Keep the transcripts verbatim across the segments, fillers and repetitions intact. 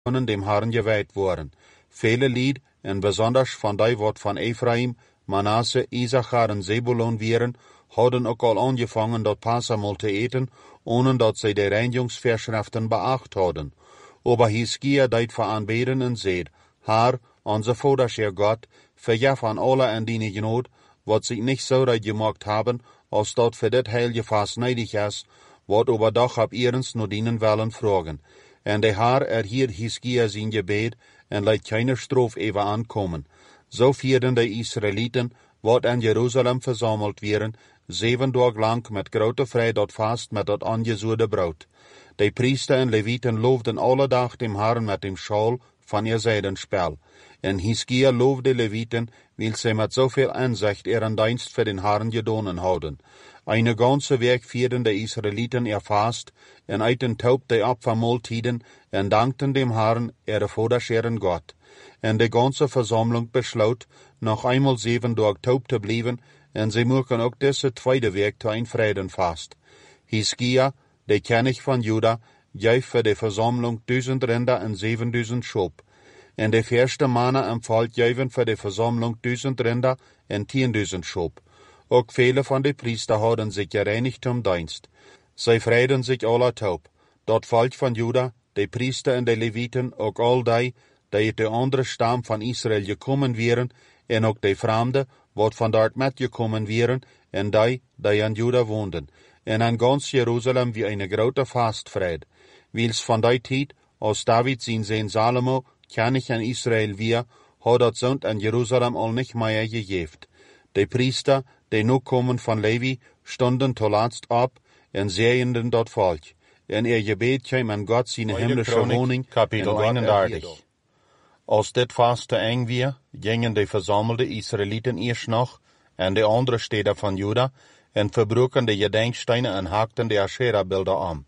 dem Herrn geweiht worden. Viele Lied, en besonders van die wat van Ephraim, Manasse, Issachar en Zebulon wären, hadden ook al angefangen dat Passamal te eten, ohne dat zij de Reinigungsvorschriften beacht hadden. Aber Hiskia deit veranbeden en zeid, Herr, onze Vaderscher Gott, vergef an alle en die genood, wat zich nicht so reid gemacht haben, als dat für dit heilige Fast neidig is, wat aber doch ab ihrens nur dienen willen fragen. En de Herr erhielt Hiskia zijn gebed, en leidt keine Strof even aankomen. So vierden de Israeliten, wat in Jerusalem versammelt wären, zeven dag lang met grote vrij dat vast met dat angezuurde brood. De priester en Leviten loofden alle dag dem Herrn met dem Schal van ihr Seidenspel. En Hiskia loofde Leviten, weil sie met zoveel inzicht ihren Dienst für den Herrn gedonen hadden. Eine ganze Week vierden de Israeliten ihr Fast, en eiten taub de Opfermahltiden, en dankten dem Herrn, ihre Vaterscheren Gott. En de ganze Versammlung besloot, noch einmal zeven dag taub te blijven, en sie mochten ook deze tweede week te ein Freudenfast. Hiskia, de König van Juda, gaf für de Versammlung duizend Rinder en zevenduizend Schop. En de eerste mannen en volk gaven für de Versammlung duizend Rinder en tienduizend Schop. Ook viele van de Priester hadden zich gereinigt om Dienst. Zij freiden zich alle taub. Dat volk van Juda, de Priester en de Leviten, ook al die, die uit de andere stam van Israël gekomen wären, en ook de Fremden, wat van dort metgekommen wären, en die, die aan Juda woonden. En aan ganz Jerusalem wie eine grote Fastfried. Wils van die tijd, als David zijn zoon Salomo, König in Israël weer, had dat zond in Jerusalem al nicht mehr gegeven. De Priester, die nu komen van Levi, stonden tolatst op en zeiden dat volk. En ihr Gebet kwam an Gott seine himmlische Wohnung, Kapitel eenendertig. Als dit vast te eng weer, gingen de verzamelde Israeliten eerst nog, en de andere steden van Juda, en verbroken de gedenksteinen en haakten de Asherah-beelden aan.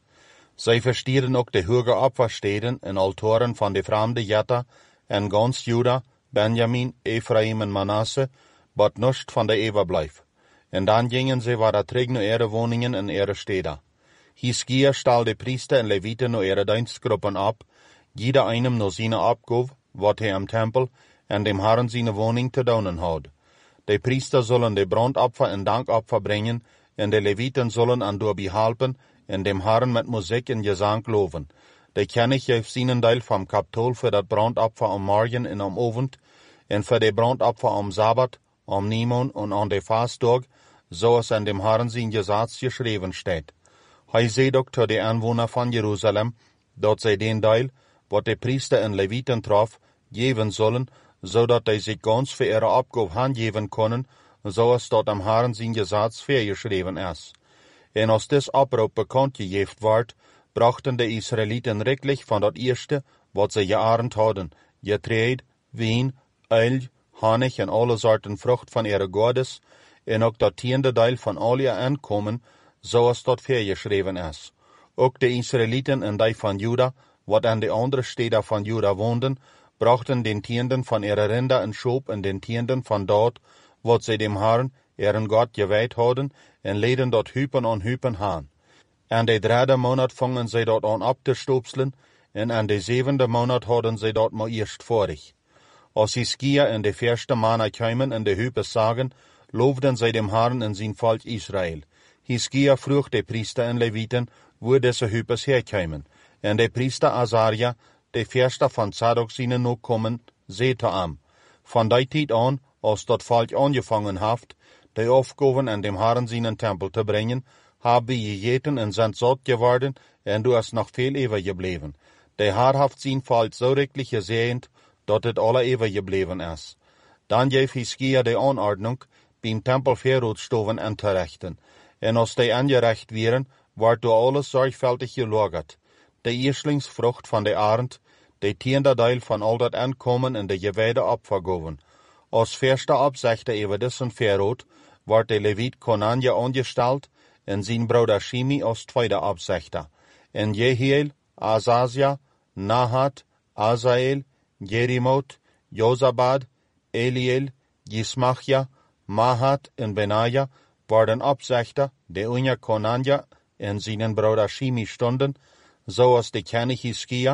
Zij verstierden ook de hoge opfersteden en altoren van de vreemde Jetta, en gans Juda, Benjamin, Ephraim en Manasse, wat nust van de overblijf. En dan gingen ze waar terug naar ihre woningen en ihre steden. Hiskia stal de Priester en Leviten naar ihre dienstgruppen op, jeder einem naar zijn opgave, wat hij am Tempel, en dem Herrn zijn woning te doen had. De Priester zullen de brandopfer en dankopfer brengen, en de Leviten zullen aan door behelpen, en dem Herrn met muziek en gezang loven. De König heeft zijn deel van Kapitol voor dat brandopfer am morgen en am avond, en voor de brandopfer am Sabbat, am Nimon en aan de Fastdag, zoals in dem Herrn zijn Gesetz geschreven staat. Hij zei ook tot de aanwoner van Jeruzalem, dat zij den deel, wat de Priester en Leviten trof, geven zullen, zodat hij zich ganz voor ihre opgave handgeven kunnen, zoals dat am Herrn zijn Gesetz voorgeschreven is. En als dis oproep bekend gegeven wordt, brachten de Israeliten reklich van dat eerste, wat ze gearend hadden, getreed, wien, uil, honig en alle soorten vrucht van ihre godes, en ook dat tiende deel van al je aankomen, zoals dat voorgeschreven is. Ook de Israeliten en die van Juda, wat aan de andere steden van Juda woonden, brachten den tienden van ihre Rinder en Schop en den tienden van dat, wat zij dem Herrn, ihren Gott gewijd hadden, en leden dat hupen aan hupen haan. En de derde maand vangen zij dat aan op te stoopselen, en aan de zevende maand hadden zij dat maar eerst vorig. Als Hiskia en de eerste mannen kwamen en de hupen zagen, loofden zij dem Herrn en zijn volk Israël. Hiskia vroeg de Priester en Leviten, wo deze hupes herkwamen. En de Priester Azaria, de eerste van Zadok zijn nu komen, zeete am. Van die tijd aan, als dat volk aangevangen heeft, de opgaven en dem Herrn zijn tempel te brengen, hebben gegeten en zijn zot geworden, en du is nog veel eeuwen gebleven. De Herr heeft zijn volk zo rechtlich gezegend, dat het alle eeuwen gebleven is. Dan geef Hiskia de aanordnung, beim Tempel Verrootstoven en te richten. En als die angerecht wären, wordt door alles zorgvuldig gelagert. De eerstlingsvrucht van de arend, de tiende deel van al dat aankomen en de gewijde opvergoven. Als eerste opzichte over dessen verroot, wordt de Levit Konanja aangesteld, en zijn broeder Shimi als tweede opzichte. En Jehiel, Azasia, Nahat, Azael, Jerimot, Jozabad, Eliel, Gismachja, Mahat en Benaja worden opzichte, de onder Konanja en zijn broeder Shimi stonden, zoals de König Hiskia,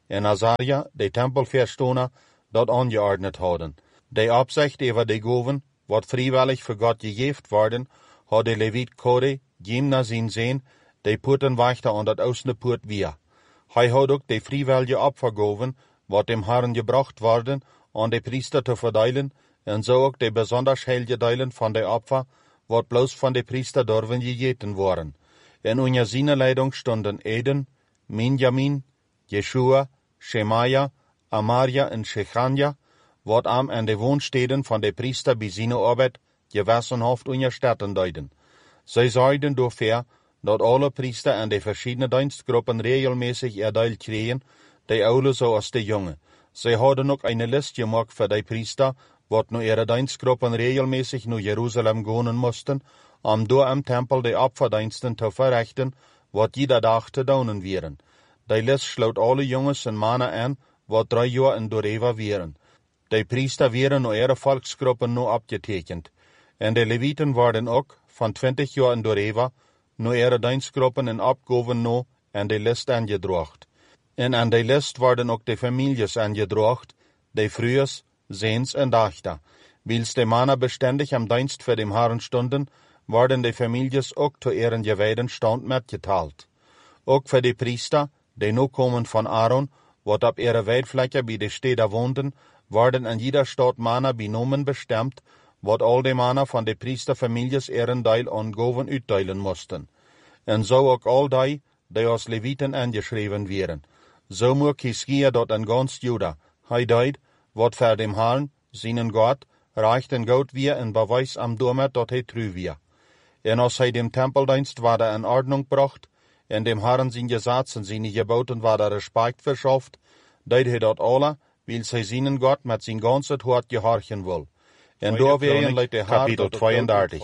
en Azaria, de tempelverstoner, dat angeordnet hadden. De opzicht over de goven, wat vrijwillig voor God gegeven worden, had de Levit Kore, gem naar zijn zin, de putenwachter aan dat oostende poort weer. Hij had ook de vrijwillige opfergoven, wat dem Herren gebracht worden, aan de priester te verdelen, en zo ook de besonders heilige delen van de opfer, wat bloos van de priester durven gegeten worden. En onder zijn leiding stonden Eden, Minjamin, Jeshua, Shemaya, Amaria en Shechania, wat am en de woonsteden van de priester bij zijn arbeid gewassen heeft onder steden duiden. Zij zorgden dafür, dat alle priester en de verschiedene dienstgroepen regelmäßig erdeeld kregen, de oude zoals de jonge. Zij hadden ook een list gemaakt voor de priester, wat nu ihre dienstgroepen regelmäßig naar Jeruzalem gaan moesten, om door im tempel de opferdiensten te verrichten, wat jeder dag te doen wären. De list sloot alle jongens en mannen aan, wat drie jaar in Doreva wären. De priester wären naar ihre volksgroepen nu opgetekend. En de Leviten worden ook, van twintig jaar in Doreva, naar ihre dienstgroepen en opgaven nu en de list aangedracht. En aan de list worden ook de families aangedracht, de vroegers, zens en dachter. Wils de mannen beständig am dienst voor dem Herren stonden, worden de families ook te ihren gewijden stand metgeteilt. Ook voor de priester, die nu komen van Aaron, wat op ihre weidvlekken bij de steden woonden, worden in jeder stad mannen benomen bestemd, wat al de mannen van de priesterfamilies ihren deel aan goven uitdelen moesten. En zo ook al die, die als Leviten aangeschreven werden. Zo moet Hiskia dat in ganz Juda. Hij deed, wat voor dem Herrn, seinen Gott, recht en goed weer en bewijs am doormet dat hij true weer. En als hij dem tempeldienst waarde in Ordnung bracht, en dem Herrn zijn Gesetz en zijn geboten waarde Respekt verschafft, deed hij dat alle, wils hij seinen Gott met zijn ganzes hart gehorchen wil. En door weer leidt de Kapitel tweeëndertig.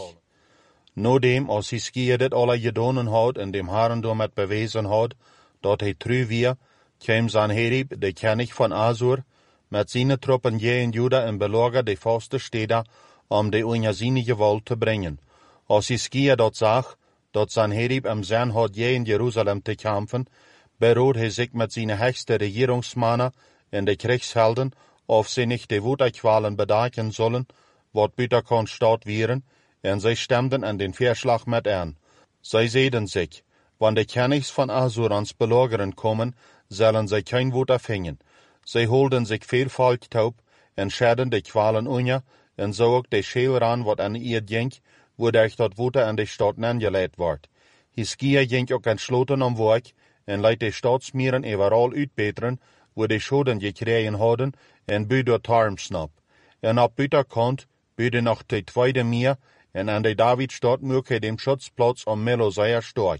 Nodem, als Hiskia dit alle gedonen had en dem Herrn doormet bewezen had, dat hij true weer, kwam Sanherib, de König van Asur, met zijn troepen je in Juda en beloger de vaste steden, om de onder zijn gewalt te brengen. Als Hiskia dat zag, dat Sanherib hem zin had je in Jeruzalem te kampen, berood hij zich met zijn hechtste regeringsmannen en de krijgshelden, of ze niet de woedekwalen bedaken zullen, wat buiten kon staat wieren, en zij stemden aan den verslag met aan. Zij zeiden zich, wanneer de Königs van Asur ans belogeren komen, zullen zij geen woed afhängen. Zij holden zich veel volk taub, en schaden de kwalen unja, en zo ook de scheelran wat aan ihr denk, wodurch dat woede aan de stad neergeleid wordt. Hiskia ging ook entsloten om werk, en leidt de stadsmieren overal uitbeteren, wo de schoden gekregen hadden, en bu door tarmsnap. En op buitenkant bude nog de tweede meer, en aan de Davidstad mocht hij dem schutzplatz om Meloseier stork.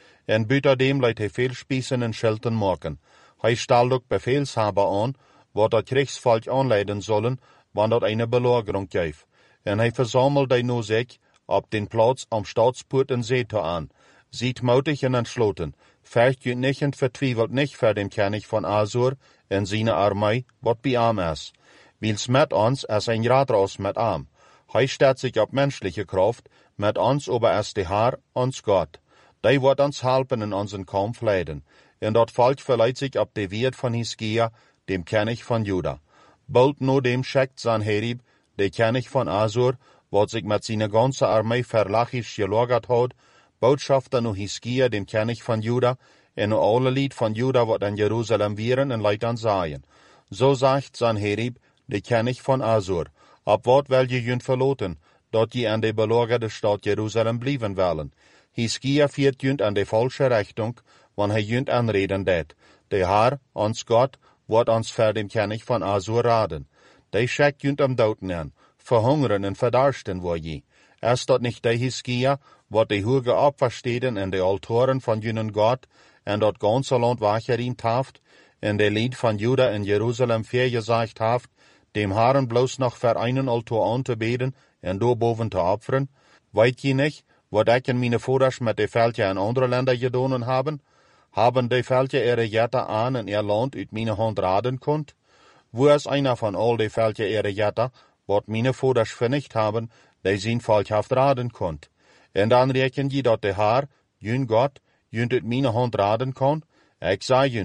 En buiten dem leidt hij veel spießen en schelten maken. Hij stelt ook befehlshaber aan, wat dat krijgsvolk aanleiden zullen, wanneer dat eine belagerung geeft. En hij verzamelt die nu zich op den plaats am Staatspoort en Zeter aan. Ziet moutig en entsloten, vergt je niet en vertwijfelt niet voor dem König van Asur en zijn armee, wat bij am is. Wils met ons als een Rathaus met am. Hij staat zich op menschliche Kraft, met ons aber als de Herr, ons Gott. Die wordt ons helpen in onze Kampf leiden. En dat volk verleiht sich op de Wert van Hiskia, dem König van Juda. Bald no dem schickt Sanherib, de König van Asur, wat sich met zijn ganze armee verlachisch gelagert had, Botschafter nu Hiskia, dem König van Juda, en nu alle Lied van Juda wat in Jeruzalem wieren en leidt aan zaaien. Zo zegt Sanherib, de König van Asur, op wat wil je junt verloten, dat je aan de belagerde stad Jeruzalem blijven willen. Hiskia viert junt aan de falsche Richtung, wanneer hij junt aanreden deed. De Herr, ons Gott, wordt ons voor dem König van Asur raden. De schickt junt am douten aan, verhungeren en verdarsten wo je. Is dat niet de Hiskia, wat de hoge Opfersteden en de Altoren van junen Gott, en dat ganze land wachgeriemd heeft, en de Lied van Juda en Jeruzalem vergesagt heeft, dem Herren bloos nog voor einen Altor aan te beden en doorboven te opferen? Weet je niet, wat ik en mijn voeders met de veldje in andere landen gedonen hebben? Haben de veldje ihre Jätter aan en ihr Land uit mijn hand raden kunt? Wo is einer van al de veldje ihre Jätter, wat mijn voeders vernicht hebben, die zijn volk haft raden kunt? En dan reken je dat de Herr, jun Gott, junt uit mijn hand raden kan? Ik zei junt,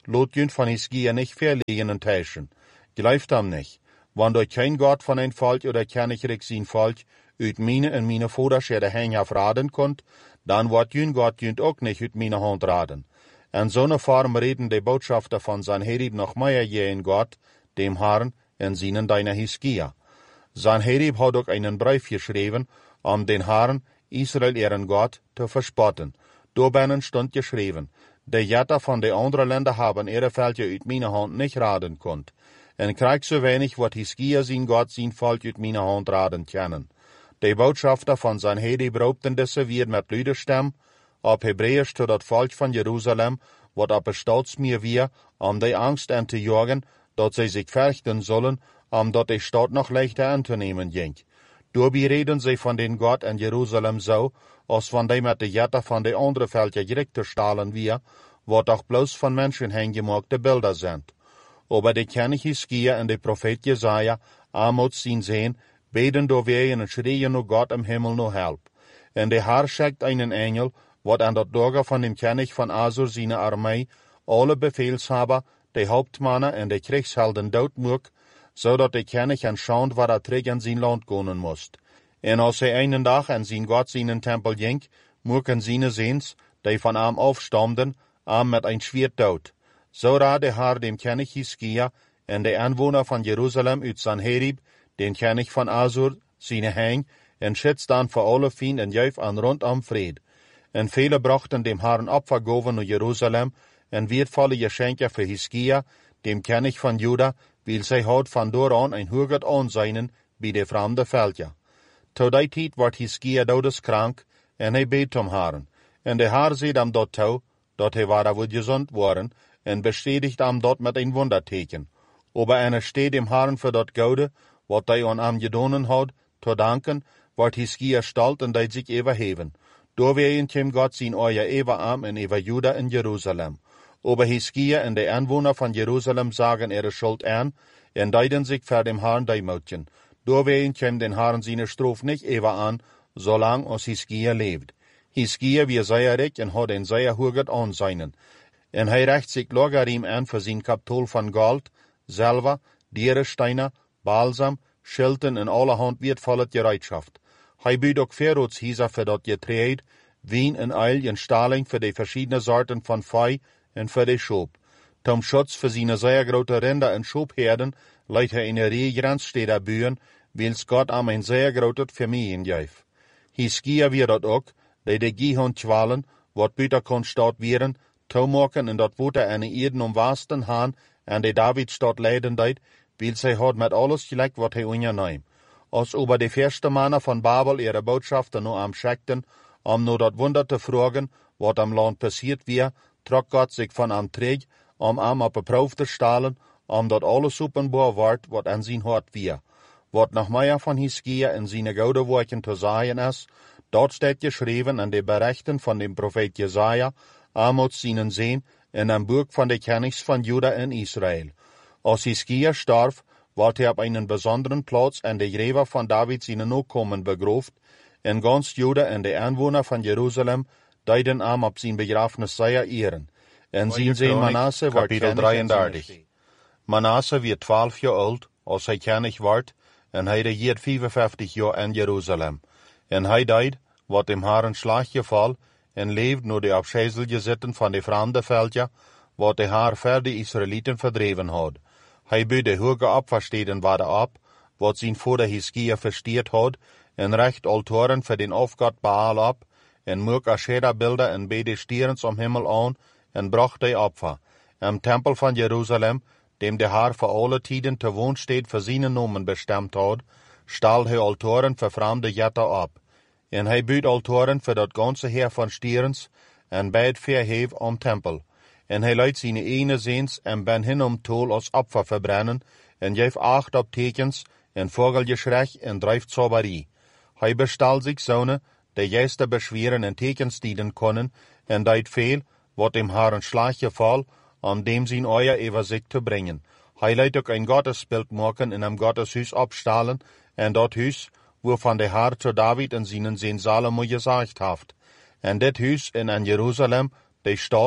lot jünt van Hiskia nicht verlegen en täuschen. Gleift am nicht. Want euch kein Gott von ein Volk oder Königreich sein Volk uit meine en meine Vorderscherde hängaf raden konnt, dann wird jün Gott jünt auch nicht uit meine Hand raden. En zo'n Form reden die Botschafter von Sanherib noch mehr je in Gott, dem Herrn, en seinen deiner Hiskia. Sanherib hat auch einen Brief geschrieben, um den Herrn, Israel ihren Gott, zu verspotten. Daarbij stond geschrieben, de Jätter von de andere Länder haben ihre Völker uit meine Hand nicht raden konnt. En krijgt so wenig, wat Hiskia sein Gott sein Volk uit meine Hand raden können. De Botschafter von Sanherib raubten diese weer met luide stem, op Hebräisch zu dat Volk von Jerusalem, wat op stolz mir wir, um de Angst an te jagen, dat sie sich fürchten sollen, um dat de Stadt noch leichter anzunehmen ging. Dabei reden sie von den Gott in Jerusalem so, als von dem met de Jätter von de andere Völker direkt zu stahlen wir, wat auch bloß von Menschen hingemachte Bilder sind. Aber de König Hiskia und de Prophet Jesaja, Amot zien sehen, beten do wehen und schreien nur Gott im Himmel nur Help. Und der Herr schickt einen Engel, wat an dat Dorge von dem König von Asur seine Armee, alle Befehlshaber, de Hauptmannen und de Kriegshelden dood moek, so dat de König anschaut, waar er terug in sein Land gehen musst. En als er einen Tag an sein Gott seinen Tempel ging, moeken seine Sehns, die von ihm aufstammten, am mit ein Schwert dood. So ra der Herr dem König Hiskia und de Anwohner von Jerusalem uit Sanherib, den König von Asur, seine Hang, en schützt dann vor alle Fien en juif an rundum Fried. En viele brachten dem Herrn Opfergaven nach Jerusalem, en wertvolle Geschenke für Hiskia, dem König von Juda, weil sie hat von dort an ein höheres Ansehen bei de fremde Völker. Zu der Zeit wird Hiskia todeskrank, en hij bet zum Herrn. En der Herr sieht am dort tau, dort hij war wohl gesund worden, en bestätigt am dort mit ein Wunderteken. Aber einer steht dem Herrn für dort Gaude, wat hij an am gedonen hat, zu danken, wird Hiskia stolz und deit sich überheben. Doorwegen kwam Gott sein euer Eberarm in über Juda in Jerusalem. Aber Hiskia und die Anwohner von Jerusalem sagen ihre Schuld an, und deuten sich vor dem Herrn Deimutchen. Doorwegen kwam den Herrn seine Strophe nicht über an, solang als Hiskia lebt. Hiskia wie sehr reich und hat ein sehr hohes Ansehen. Und hij recht sich Lagerim an für sein Kapitol von Gold, Silber, Dierensteine, Balsam, Schilden und allerhand wertvolle Gereitschaft. Hij biedt ook Verrootshieser für dat Getreid, Wien en Eil en Staling für die verschiedenen Sorten von Vieh und für die Schop. Zum Schutz für seine sehr große Rinder und Schopherden leidt hij in der Grenzstädter Bühnen, wils Gott am ein sehr großes Familien geef. Hiskia wie dat ook, die de Gihon Schwalen, wat büter kon staat wieren, toemoken en dat wote eine Eden umwasten haan, en de Davidstad leiden deit, wils hij had met alles gelijk wat hij unterneem. Als über die ersten Männer von Babel ihre Botschafter nur am schickten, um nur dat Wunder zu fragen, wat am Land passiert wie, trok Gott sich von am Träg, um am auf Proef zu stellen, um dat alles openbaar wordt, wat an sein Hort wie. Wat noch mehr von Hiskia in seine Gaudeworken zu sagen ist, dort steht geschrieben in den Berichten von dem Prophet Jesaja, Amos seinen Sehn, in einem Buch von den Königs von Juda in Israel. Als Hiskia starb, ward er auf einen besonderen Platz an der Gräber von David seine Nachkommen begraft, in ganz Juda und die Anwohner von Jerusalem deuten am auf sein Begräbnis sehr ehren. En sein Sohn Manasse war Kapitel dreiunddreißig. Manasse wird zwölf Jahre alt, als hij König ward, en hij regiert vijfenvijftig Jahre in Jerusalem. En hij deed, wat dem Herrn Schlag gefall, en leeft nur die afscheiselige Sitten von de fremde Völker, wat de Herr für die Israeliten verdreven had. Hij biedt de hoge Opfersteden wieder ab, wat zijn Vater Hiskia versteert had, en recht Altoren für den Aufgott Baal ab, en moek Aschera-Bilder en beide Stierens am Himmel an, en bracht die Opfer. Im Tempel von Jerusalem, dem der Herr für alle Tiden te Wohnstätte für seine Namen bestimmt hat, stahl hij Altoren für fremde Jätter ab. En hij biedt Altoren für dat ganze Heer von Stierens, en beid verheef am Tempel. En hij leidt zijn ene Sehns en ben hin om Tol als Opfer verbrennen, en geeft acht op tekens, en vogelgeschrech en drijft Zauberie. Hij bestal zich zonen, die juiste beschweren en tekens dienen konnen, en deed veel, wat dem Herrn Schlag gefall, um dem zijn euer über sich zu bringen. Hij leidt ook ein Gottesbild maken in einem Gotteshuis abstahlen, en dat Huis, wovon der Herr zu David in seinen Sohn Salomo gesagt haft. En dit Huis in an Jerusalem, die Stadt,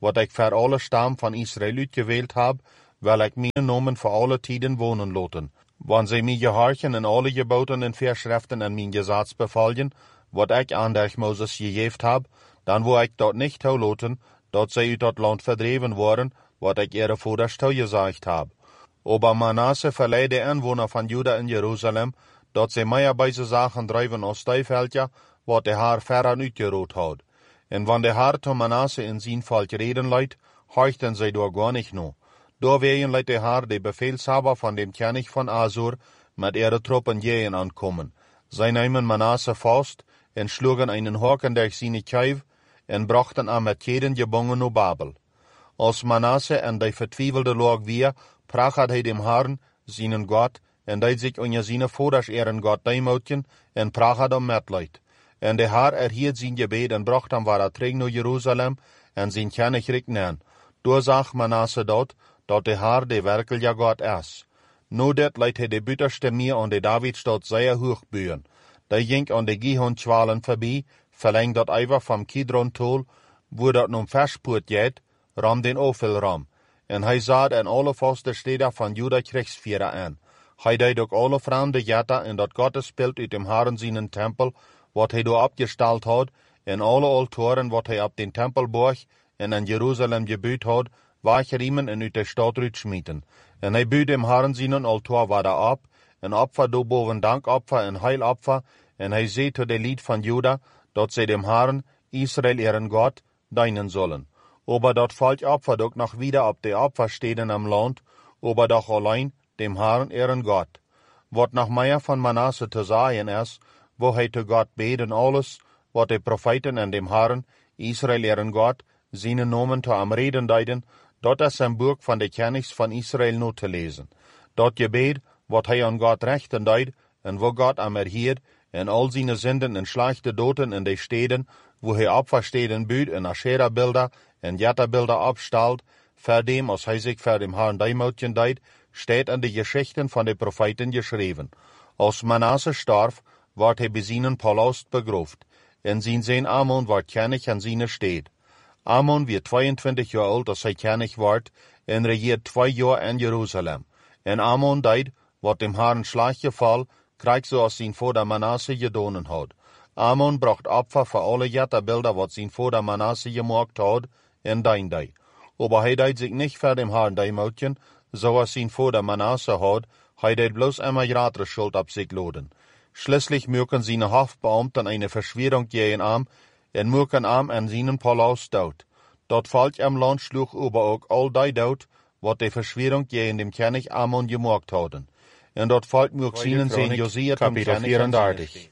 wat ik voor alle stam van Israël uitgewählt heb, wil ik mijn nomen voor alle tijden wonen laten. Wanneer zij mij gehorchen in alle geboten en verschriften en mijn gezats bevallen, wat ik aan der Moses gegeven heb, dan wil ik dat niet toelaten, dat zij uit dat land verdreven worden, wat ik ihre Vaters toegezegd heb. Aber Manasse verleiht de Anwohner van Juda in Jeruzalem, dat zij meer bij ze zagen drijven als Stijfeltje, wat de Haar verder uitgeroot had. En wanneer de Haar tot Manasse in zijn volk reden leidt, horchten zij door gar nicht no. Doorwegen leidt de Haar de Befehlshaber van dem König van Asur met ihre Truppen jähen ankommen. Zij nahmen Manasse vast en schlugen einen Haken durch seine Kuif en brachten am met jeden gebongen naar Babel. Als Manasse en de vertwijfelde lag weer, prachat hij dem Herrn, seinen Gott, en deed zich onder seine Vaters ehren Gott deimoutjen, en prachat om metleid. En de Herr erhielt zijn gebed en bracht hem waar terug naar Jeruzalem, en zijn König reknen. Doorzag Manasse dat, dat de Herr de werkelijke Gott is. Nu dat leidt hij de bitterste meer aan de Davidstad zeer hoog buren. Die ging aan de Gihon-Schwalen voorbij, verlengt dat even van Kidron-Tol, wo dat nun verspoort jet, ram den Ophel-ram. En hij zat en alle vaste steden van Juda krigsvieren aan. Hij deed ook alle vreemde jatta en dat Gottesbeeld uit dem Herren seinen Tempel, wat hij door opgesteld had, en alle altoren wat hij op den Tempelborg en in Jeruzalem gebuut had, weggeriemen en uit de stad uitschmieten. En hij buut dem Herren seinen altor wieder op, en opfer do boven dankopfer en heilopfer, en hij zei tot de lied van Juda, dat zij dem Herren, Israel ihren Gott, dienen sollen. Aber dat Volk opfert ook nog wieder op de Opfersteden am Land, aber doch allein dem Herrn ihren Gott. Wat nog meer van Manasse te zeggen is, wo hij te Gott beten alles, wat de Propheten en dem Herrn, Israel ihren Gott, seine Nomen te am Reden deiden, dat is een boek van de Königs van Israel nu te lezen. Dat gebed, wat hij aan Gott rechten deed, en wo Gott am erhielt, en al seine Sünden en schlechte Doten in de steden, wo hij Opfersteden buut en Asherah-Bilder en Jatta-Bilder abstalt, voor dem, als hij zich voor dem Herrn deimoutjen deed, steht in de Geschichten van de Propheten geschreven. Als Manasse starf, ward hij bij seinen Palast begroft, en zijn Sohn Amon ward König an seine Stede. Amon wird tweeëntwintig jaar oud als hij König ward, en regiert twee jaar in Jeruzalem. En Amon deed, wat dem Herrn schlecht geval, krijg zoals zijn vader Manasse gedonen had. Amon bracht Opfer voor alle Jatta-Bilder, wat zijn vader Manasse gemaakt had, en dein dei. Aber hij deed zich niet voor dem Herrn deimoutjen, zoals zijn vader Manasse had, hij deed bloß immer gratis Schuld op zich laden. Schließlich mögen seine Hofbeamten eine Verschwörung gehen am, en mögen am an seinen Palast dood. Dat Volk am Land schlug aber auch all die dood, wat de Verschwörung gegen dem König Amon gemaakt hadden. En dat Volk mög seinen Sohn Josia zum König vierunderdertig.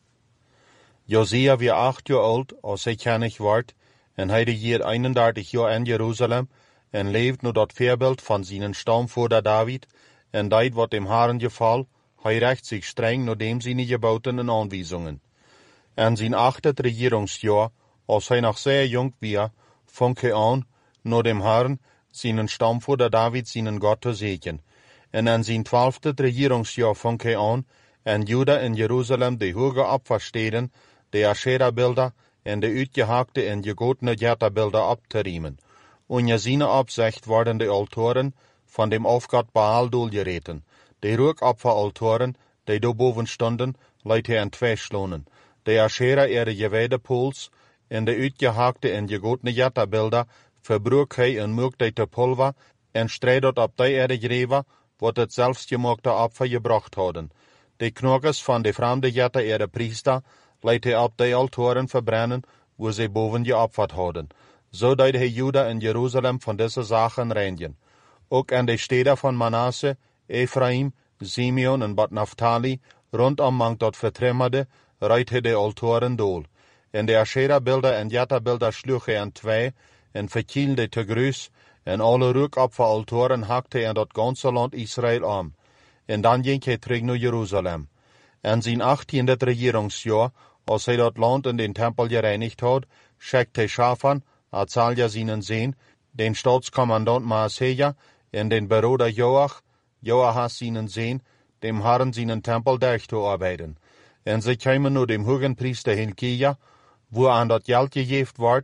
Josia wie acht jaar oud als hij König ward, en hij regiert eenendertig jaar in Jeruzalem, en leeft naar dat voorbeeld van zijn stamvader David, en deed wat dem Herrn geval, hij recht zich streng naar dem seine Geboten en aanwijzingen. En zijn achtet regierungsjahr, als hij nog zeer jong was, fang hij aan, naar dem Herrn, seinen stamvader David, seinen Gott te zegen. En in zijn twaalftet regierungsjahr fang hij aan, en Juda en Jeruzalem de hoge Opfersteden, de Asherah-Bilder en de uitgehaakte en gegotene Jatta-Bilder op te riemen. Onder zijn opzicht worden de altoren van dem Aufgott Baal doelgereten. De rookopferaltoren, die daarboven stonden, leidt hij in twee slonen. De Asherah ihre gewijde pools, en de uitgehaakte en gegotene Jatta-Bilder verbruik hij en maakt hij te pulver, en strijdt op die ihre greven, wat het zelfsgemaakte Opfer gebracht hadden. De knokkers van de vreemde Jatta ihre priester, leidt hij op die altoren verbrennen, wo ze boven geopfert hadden. Zo deed hij Juda en Jeruzalem van deze zaken reinigen. Ook in de steden van Manasse, Ephraim, Simeon en Bad Naphtali, rondom mangt dat vertremmerde, rijdt hij de altoren dool. En de Asherah-Bilder en Jatta-Bilder sloeg hij in twee, en verkielde te gruis, en alle rookopferaltoren hakte hij in dat ganze land Israël aan. En dan ging hij terug naar Jeruzalem. En zijn achttiende regierungsjahr, als hij dat land in den Tempel gereinigt had, schickte hij Shaphan, Azalia seinen Sohn, den Staatskommandant Maaseja, en den Bruder Joach, Joachas seinen Sohn, dem Herrn seinen Tempel durchzuarbeiten. En sie kamen nur dem hohen Priester Hilkia, wo an dat Geld gegeben ward,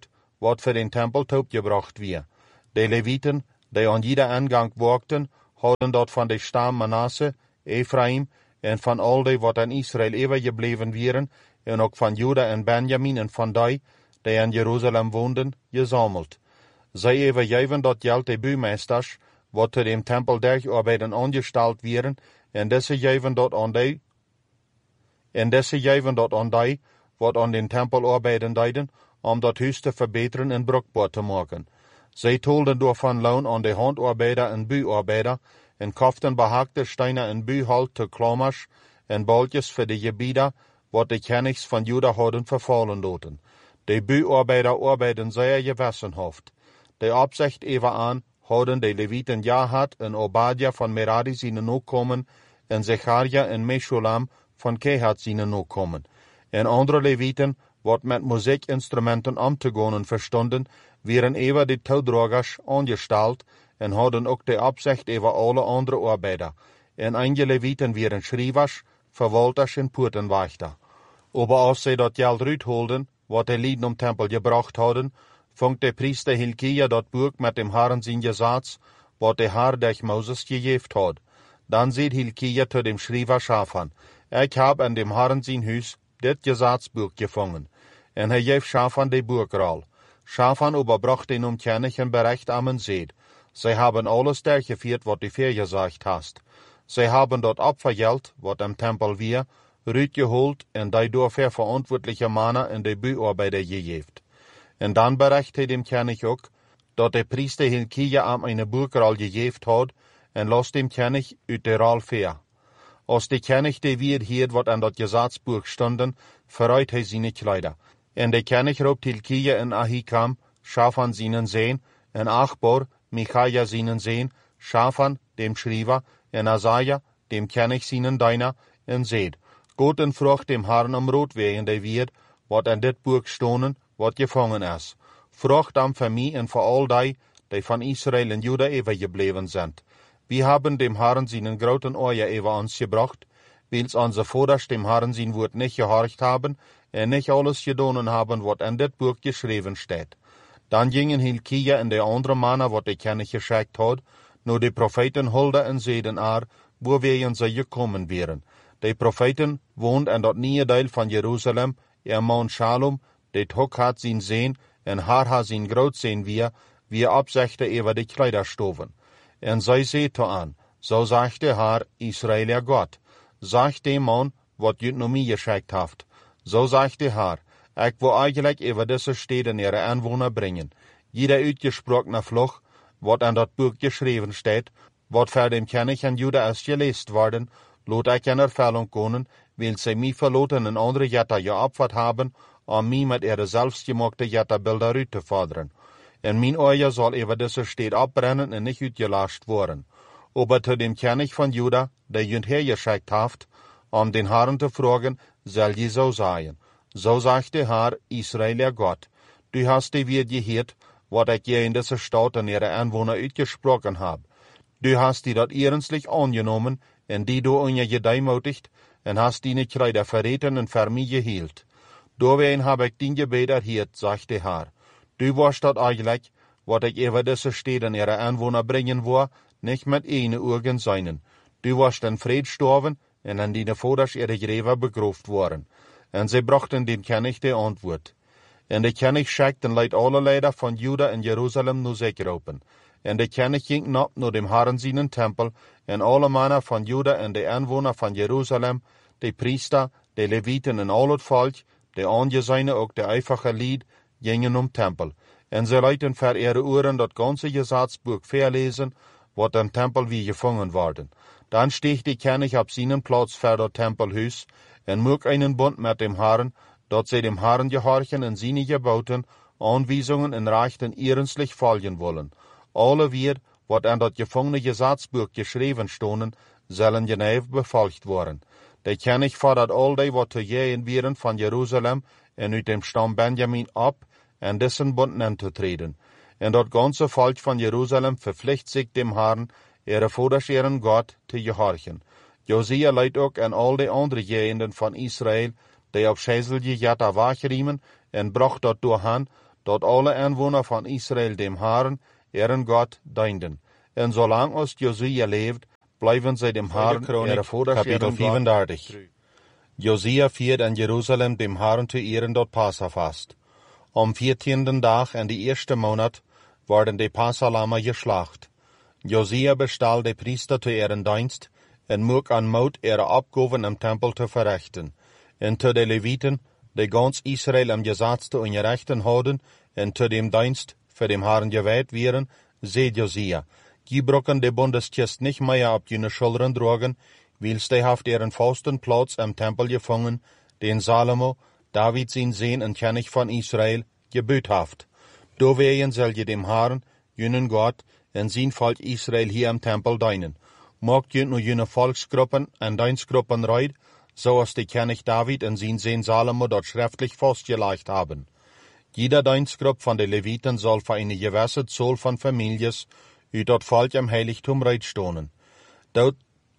wat für den Tempel gebracht wir. Die Leviten, die an jeder Eingang walkten, hadden dort von der Stamm Manasse, Ephraim, en van al die wat aan Israël overgebleven waren, en ook van Juda en Benjamin en van die, die in Jeruzalem woonden, gezameld. Zij overgeven dat geld de buurmeesters, wat te dem Tempel derarbeiden angesteld waren, en deze geven dat aan die, en deze geven dat aan die, wat aan den Tempel arbeiden deiden, om dat huis te verbeteren en bruikbaar te maken. Zij tolden door van loon aan de handarbeider en buurarbeider, en koften behakte stenen en buurhout te klammers en balkjes voor de gebieden, wat de kennigs van Juda hadden vervallen laten. De buurarbeider arbeiden zeer gewessenhaft. De opzicht even aan hadden de Leviten Jahat en Obadja van Merari zijn nakomen, en Zecharia en Meshulam van Kehat zijn nakomen. En andere Leviten, wat met muziekinstrumenten om te gaan verstonden, waren even de touwdragers aangesteld, en hadden ook de opzicht over alle andere arbeider. En einige Leviten waren schrijvers, verwalters en poortenwachter. Aber als zij dat geld uitholden, wat de lieden om tempel gebracht hadden, vangt de priester Hilkia dat boek met dem Herren zijn gezats, wat de Herr durch Moses gegeven had. Dan zei Hilkia te dem schrijver Shaphan, ik heb in dem Herren zijn huis dit gezatsboek gevangen. En hij geeft Shaphan de boekrol. Shaphan überbracht den umkennigen Bericht am en zeid, zij hebben alles dergevierd wat du vergesagt hast. Zij hebben dat opvergeld, wat im Tempel wir, uitgeholt en die door verantwoordelijke mannen in de buurarbeider gegeven. En dan bericht hij dem König ook, dat de priester Hilkia am eine boekrol gegeven had, en los dem König uit de rol ver. Als de König de weer hierd wat aan dat gezatsboek stonden, verruit hij zijn kleider. En de König roept Hilkia en Ahikam, Shaphan seinen Sehn, en Achbor, Michaja seinen Sehn, Shaphan, dem Schrijver, en Asaja, dem König seinen Diener, en zeid, Gott en vroeg dem Herrn om rood wegen de weer, wat aan dit boek stonen, wat gevangen is. Vroeg dan voor mij en voor al die, die van Israël en Juda overgebleven zijn. Wir haben dem Herrn seinen großen Eier über uns gebracht, weils unsere Vaters dem Herrn sein Wort nicht gehorcht haben, und nicht alles gedonen haben, was in dit Buch geschrieben steht. Dann gingen Hilkia und de andere Männer, wat de König geschickt hat, nur die Propheten Hulda und Seden ar, wo wir sie gekommen wären. Die Propheten wohnt in dat nieuwe Teil von Jerusalem, ihr Mann Shalom, die Tok hat sein Sehen, und Haar hat sein Groot sehen wir, wie absechte über die Kleiderstoven. En zij zei to aan, zo zegt de Herr, Israël Gott, zegt de man, wat je naar mij geschickt heeft. Zo zegt de Herr, ik wil eigenlijk over deze steden ihre aanwoner brengen. Jeder uitgesprochene vlug, wat in dat boek geschreven staat, wat voor dem König en Juda is geleest worden, laat ik in ervulling komen, weil zij mij verloten en andere jetter geopfert hebben, om mij met ihre zelfsgemaakte jetterbilder uit te forderen. En mijn Eier zal über diese Stadt abbrennen en nicht uitgelöscht worden. Aber zu dem König von Juda, der jünd hergeschickt haft, um den Herrn zu fragen, soll je so sein. So sagt der Herr, Israël Gott, du hast die weer gehört, wat ich je in dieser Stadt an ihre Einwohner uitgesprochen hab. Du hast die dort ernstlich angenommen, en die du unje gedeimutigt, en hast die Kleider verreten en für mich gehielt. Doorween hab ich din Gebet erhielt, sagt der Herr. Du warst dat eigentlich, wat ich über diese Städte ihre Einwohner bringen war, nicht mit eine Urgen seinen. Du warst in Fried gestorben, und an deine Vaters ihre Gräber begraft worden. Und sie brachten dem König die Antwort. Und der König schickten leid alle Leider von Juda in Jerusalem nur sich ropen. Und der König ging nach nur dem Herrn seinen Tempel, und alle Männer von Juda und die Einwohner von Jerusalem, die Priester, die Leviten und all das Volk, die Angesehene auch die einfache Lied, gingen um Tempel. En sie leiten für ihre Ohren das ganze Gesetzbuch verlesen, wat im Tempel wie gefangen worden. Dann stieg die König auf seinen Platz für das Tempelhaus, en mög einen Bund mit dem Herrn, dat sie dem Herrn gehorchen en seine Geboten, Anweisungen en Rechten ernstlich folgen wollen. Alle wir, wat an das gefangene Gesetzbuch geschrieben stonden, sollen genau befolgt worden. Der König fordert all die, wat zu gehen wären von Jerusalem en uit dem Stamm Benjamin ab, en dessen Bund anzutreten. En dat ganze Volk von Jerusalem verpflicht sich dem Herrn, ihre Vaters ihren Gott, zu gehorchen. Josia leidt ook an all die andere Gegenden von Israel, die auf Schäsel gejatter wachriemen, en bracht dort doorhan, dort alle Einwohner von Israel dem Herrn, ihren Gott, dienden. Und solange als Josia lebt, bleiben sie dem Herrn, ihre Vaters, Kapitel vierunderdertig. Josia fiert in Jerusalem dem Herrn zu ehren dort Passafast. Am vierzehnten Tag in die erste Monat worden die Passalama geschlacht. Josia bestahl die Priester zu ihren Dienst und mug an Mut ihre Abgaben im Tempel zu verrichten. Und zu den Leviten, die ganz Israel am Gesetz zu unterrichten hadden, und zu dem Dienst für dem Herrn geweiht wären, seht Josia, die brocken die Bundeskist nicht mehr ab jene Schultern drogen, wils die haft ihren fausten Platz im Tempel gefangen, den Salomo, David sein Sehn und König von Israel, gebüht haft. Do wehen soll je dem Herrn, jenen Gott, und sein Volk Israel hier im Tempel dienen. Mogt jünt nur jene Volksgruppen und Dienstgruppen reid, so als die König David und sein Sehn Salomo dort schriftlich festgelegt haben. Jeder Dienstgruppe von den Leviten soll für eine gewisse Zahl von Families über dort Volk im Heiligtum reitstohnen. Dort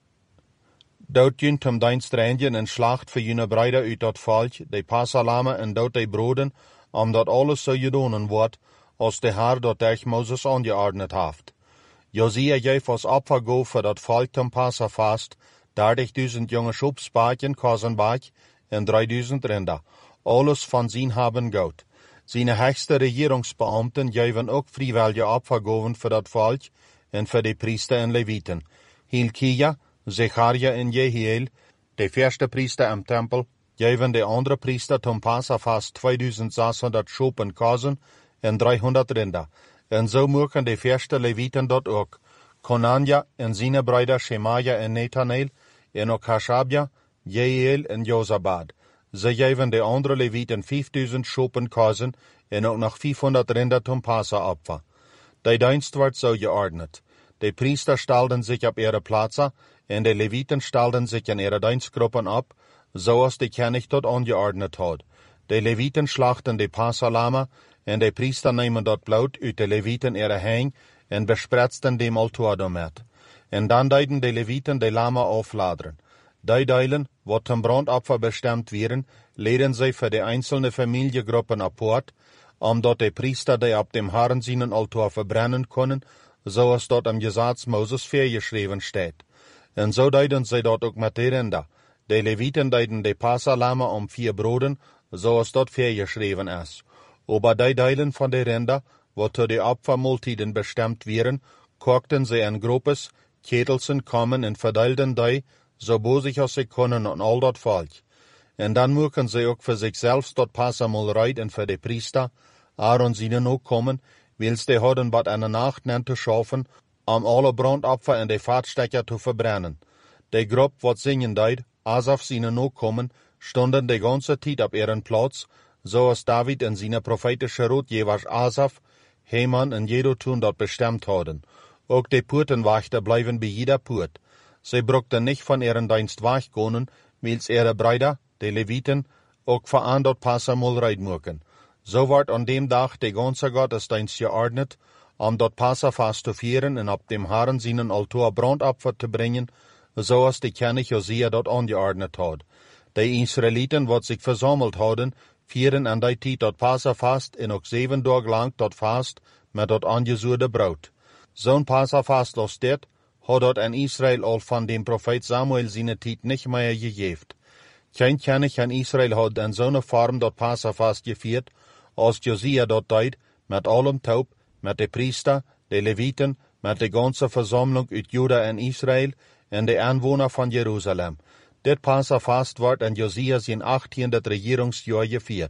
Dort jünt zum Dienst reinigen und Schlacht für jene Brüder über dort Volk, die Passalame und dort die Broden, um dort alles so gedonen wird, als der Herr dort durch Moses angeordnet haft. Josia gef als Opfergabe für dort Volk zum Passafast, dertigtausend junge Schubsbaken, Kosenbach und dreitausend Rinder, alles von sin haben Gott. Seine höchste Regierungsbeamten geben auch freiwillige Opfergaben für das Volk und für die Priester und Leviten. Hilkia, Zecharia und Jehiel, die erste Priester im Tempel, geben die andere Priester zum Passafast zweitausendsechshundert Schuppen Kosen und dreihundert Rinder. Und so mögen die erste Leviten dort auch. Konanja und seine Brüder Shemaja und Nethanel, und auch Hashabja, Jehiel und Josabad. Sie geben die anderen Leviten fünftausend Schuppen Kosen und auch noch fünfhundert Rinder zum Passaopfer. Der Dienst wird so geordnet. Die Priester stellten sich auf ihre Plätze, und die Leviten stellten sich in ihre Dienstgruppen ab, so als die König dort angeordnet hat. Die Leviten schlachten die Passalama, und die Priester nehmen dort Blut uit die Leviten ihre Häng und bespritzten dem Altar damit. Und dann deuten die Leviten die Lama aufladern. Die Teilen, wo zum Brandopfer bestimmt wären, leden sie für die einzelnen Familiengruppen apart, um dort die Priester, die ab dem Herrn seinen Altar verbrennen können, so als dort am Gesetz Moses vorgeschrieben steht. Und so deuten sie dort auch mit den Rinder. Die Leviten deuten die Passalama um vier Broden, so als dort vorgeschrieben ist. Aber die Teilen von den Rinder, wo zu die Opfermultiden bestimmt wären, kochten sie in Gruppes, Ketelsen kommen und verteilten die, so bosig als sie können an all dort Volk. Und dann mögen sie auch für sich selbst dort Passamol reiten für die Priester, Aaron ihnen auch kommen, wils die hadden bat eine Nacht nen zu schaffen, um alle Brandopfer in die Fahrtstecker zu verbrennen. Die Gruppe, wat singen deid, Asaf ihnen auch kommen, stunden die ganze Zeit auf ihren Platz, so als David in seine prophetische Rot jeweils Asaf, Heman und Jedutun dort bestimmt hadden. Auch die Purtenwachter bleiben bei jeder Purt. Sie bruckten nicht von ihren Dienst weichgehen, wils ihre Brüder, die Leviten, auch veran dort Passamol reiten mögen. So ward an dem Tag die ganze Gottesdienst geordnet, um dort Passafast zu feiern und ab dem Herrn seinen Altar Brandopfer zu bringen, so als die König Josia dort angeordnet hat. Die Israeliten, wat sich versammelt hadden, feiern an der Zeit dort Passafast und auch sieben Tage lang dort fast mit dort angesuchte Braut. So'n Passafast los det, hat dort in Israel all von dem Prophet Samuel seine Zeit nicht mehr gegeben. Kein König in Israel hat in so einer Form dort Passafast gefeiert, als Josia dort deut, mit allem Taub, mit den Priester, den Leviten, mit der ganzen Versammlung uit Juda und Israel und den Einwohner von Jerusalem. Det Passafast wird in Josia sein achtzehntes Regierungsjahr gefeiert.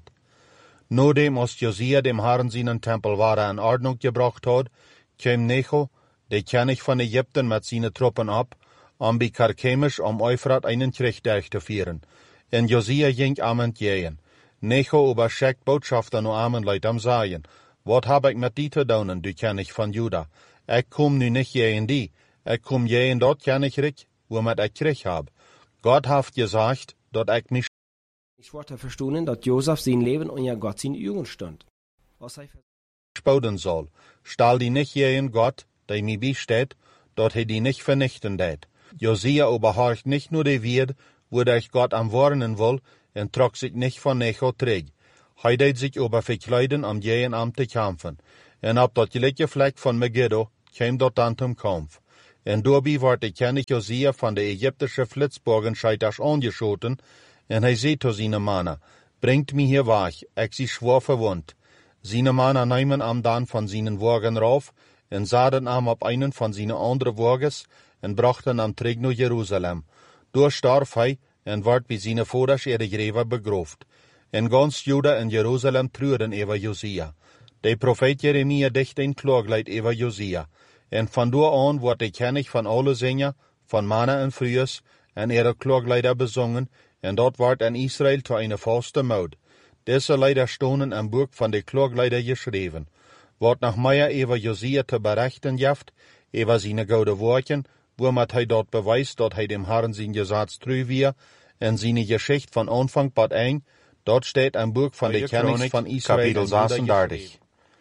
Nachdem als Josia dem Herrn seinen Tempel wahre in Ordnung gebracht hat, kam Necho, der König von Ägypten, mit seinen Truppen ab, um bei Karkemisch am Euphrat einen Krieg durchzuführen. Und Josia ging am entgegen. Necho überschickt Botschafter nur armen Leute am Sagen. Wat hab ich mit die zu tun, du König von Juda? Ich komm nu nicht gegen die. Ich komm gegen dort Königreich, womit ich Krieg hab. Gott hat gesagt, dort ich mich. Ich wollte verstehen, dass Josef sein Leben unter Gott sein Jugend stand. Was er spoden soll. Stahl die nicht gegen Gott, der mir besteht, dort he die nicht vernichten det. Josia überhorcht nicht nur die Wied, wo ich Gott am warnen will, und trug sich nicht von Necho träg. Hij deed zich over verkleiden om jeden am te kämpfen. En op dat gelijke vlek van Megiddo kwam dat dan zum Kampf. En daarbij werd de König Josia van de Ägyptische Flitzbogenscheiters angeschoten, en hij zei zu seine Männer, bringt mich hier weg, ich sie schwer verwund. Seine Männer nahmen am dann von seinen Wagen rauf, en zaden am op einen von seinen anderen Wagens, en brachten am terug naar Jeruzalem. Door starf hij, en werd bij seine Voders in de Greve begroofd. En ganz Juda en Jeruzalem treurden over Josia. De profeet Jeremia dicht een klaaglied over Josia. En van door aan wordt de König van alle zingen, van Manna en Frius, en ihre klaaglieder bezongen, en dat wordt in Israël zu eine vaste Maud. Deze Lieder stonden im Buch van de klaaglieder geschreven. Wat nach Meier over Josia te berichten jaft, over seine goude Worten, womit hij dort beweist, dat hij dem Herrn sein Gesetz treu wir, en seine Geschichte von Anfang bis ein, dort steht im Buch von de Königs van Israël Kapitel zesendertig.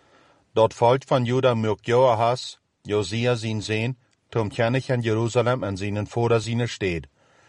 Dat volk van Juda mögt Joahas, Josia zijn Sehn, zum König in Jerusalem en seinen Vater seine steed.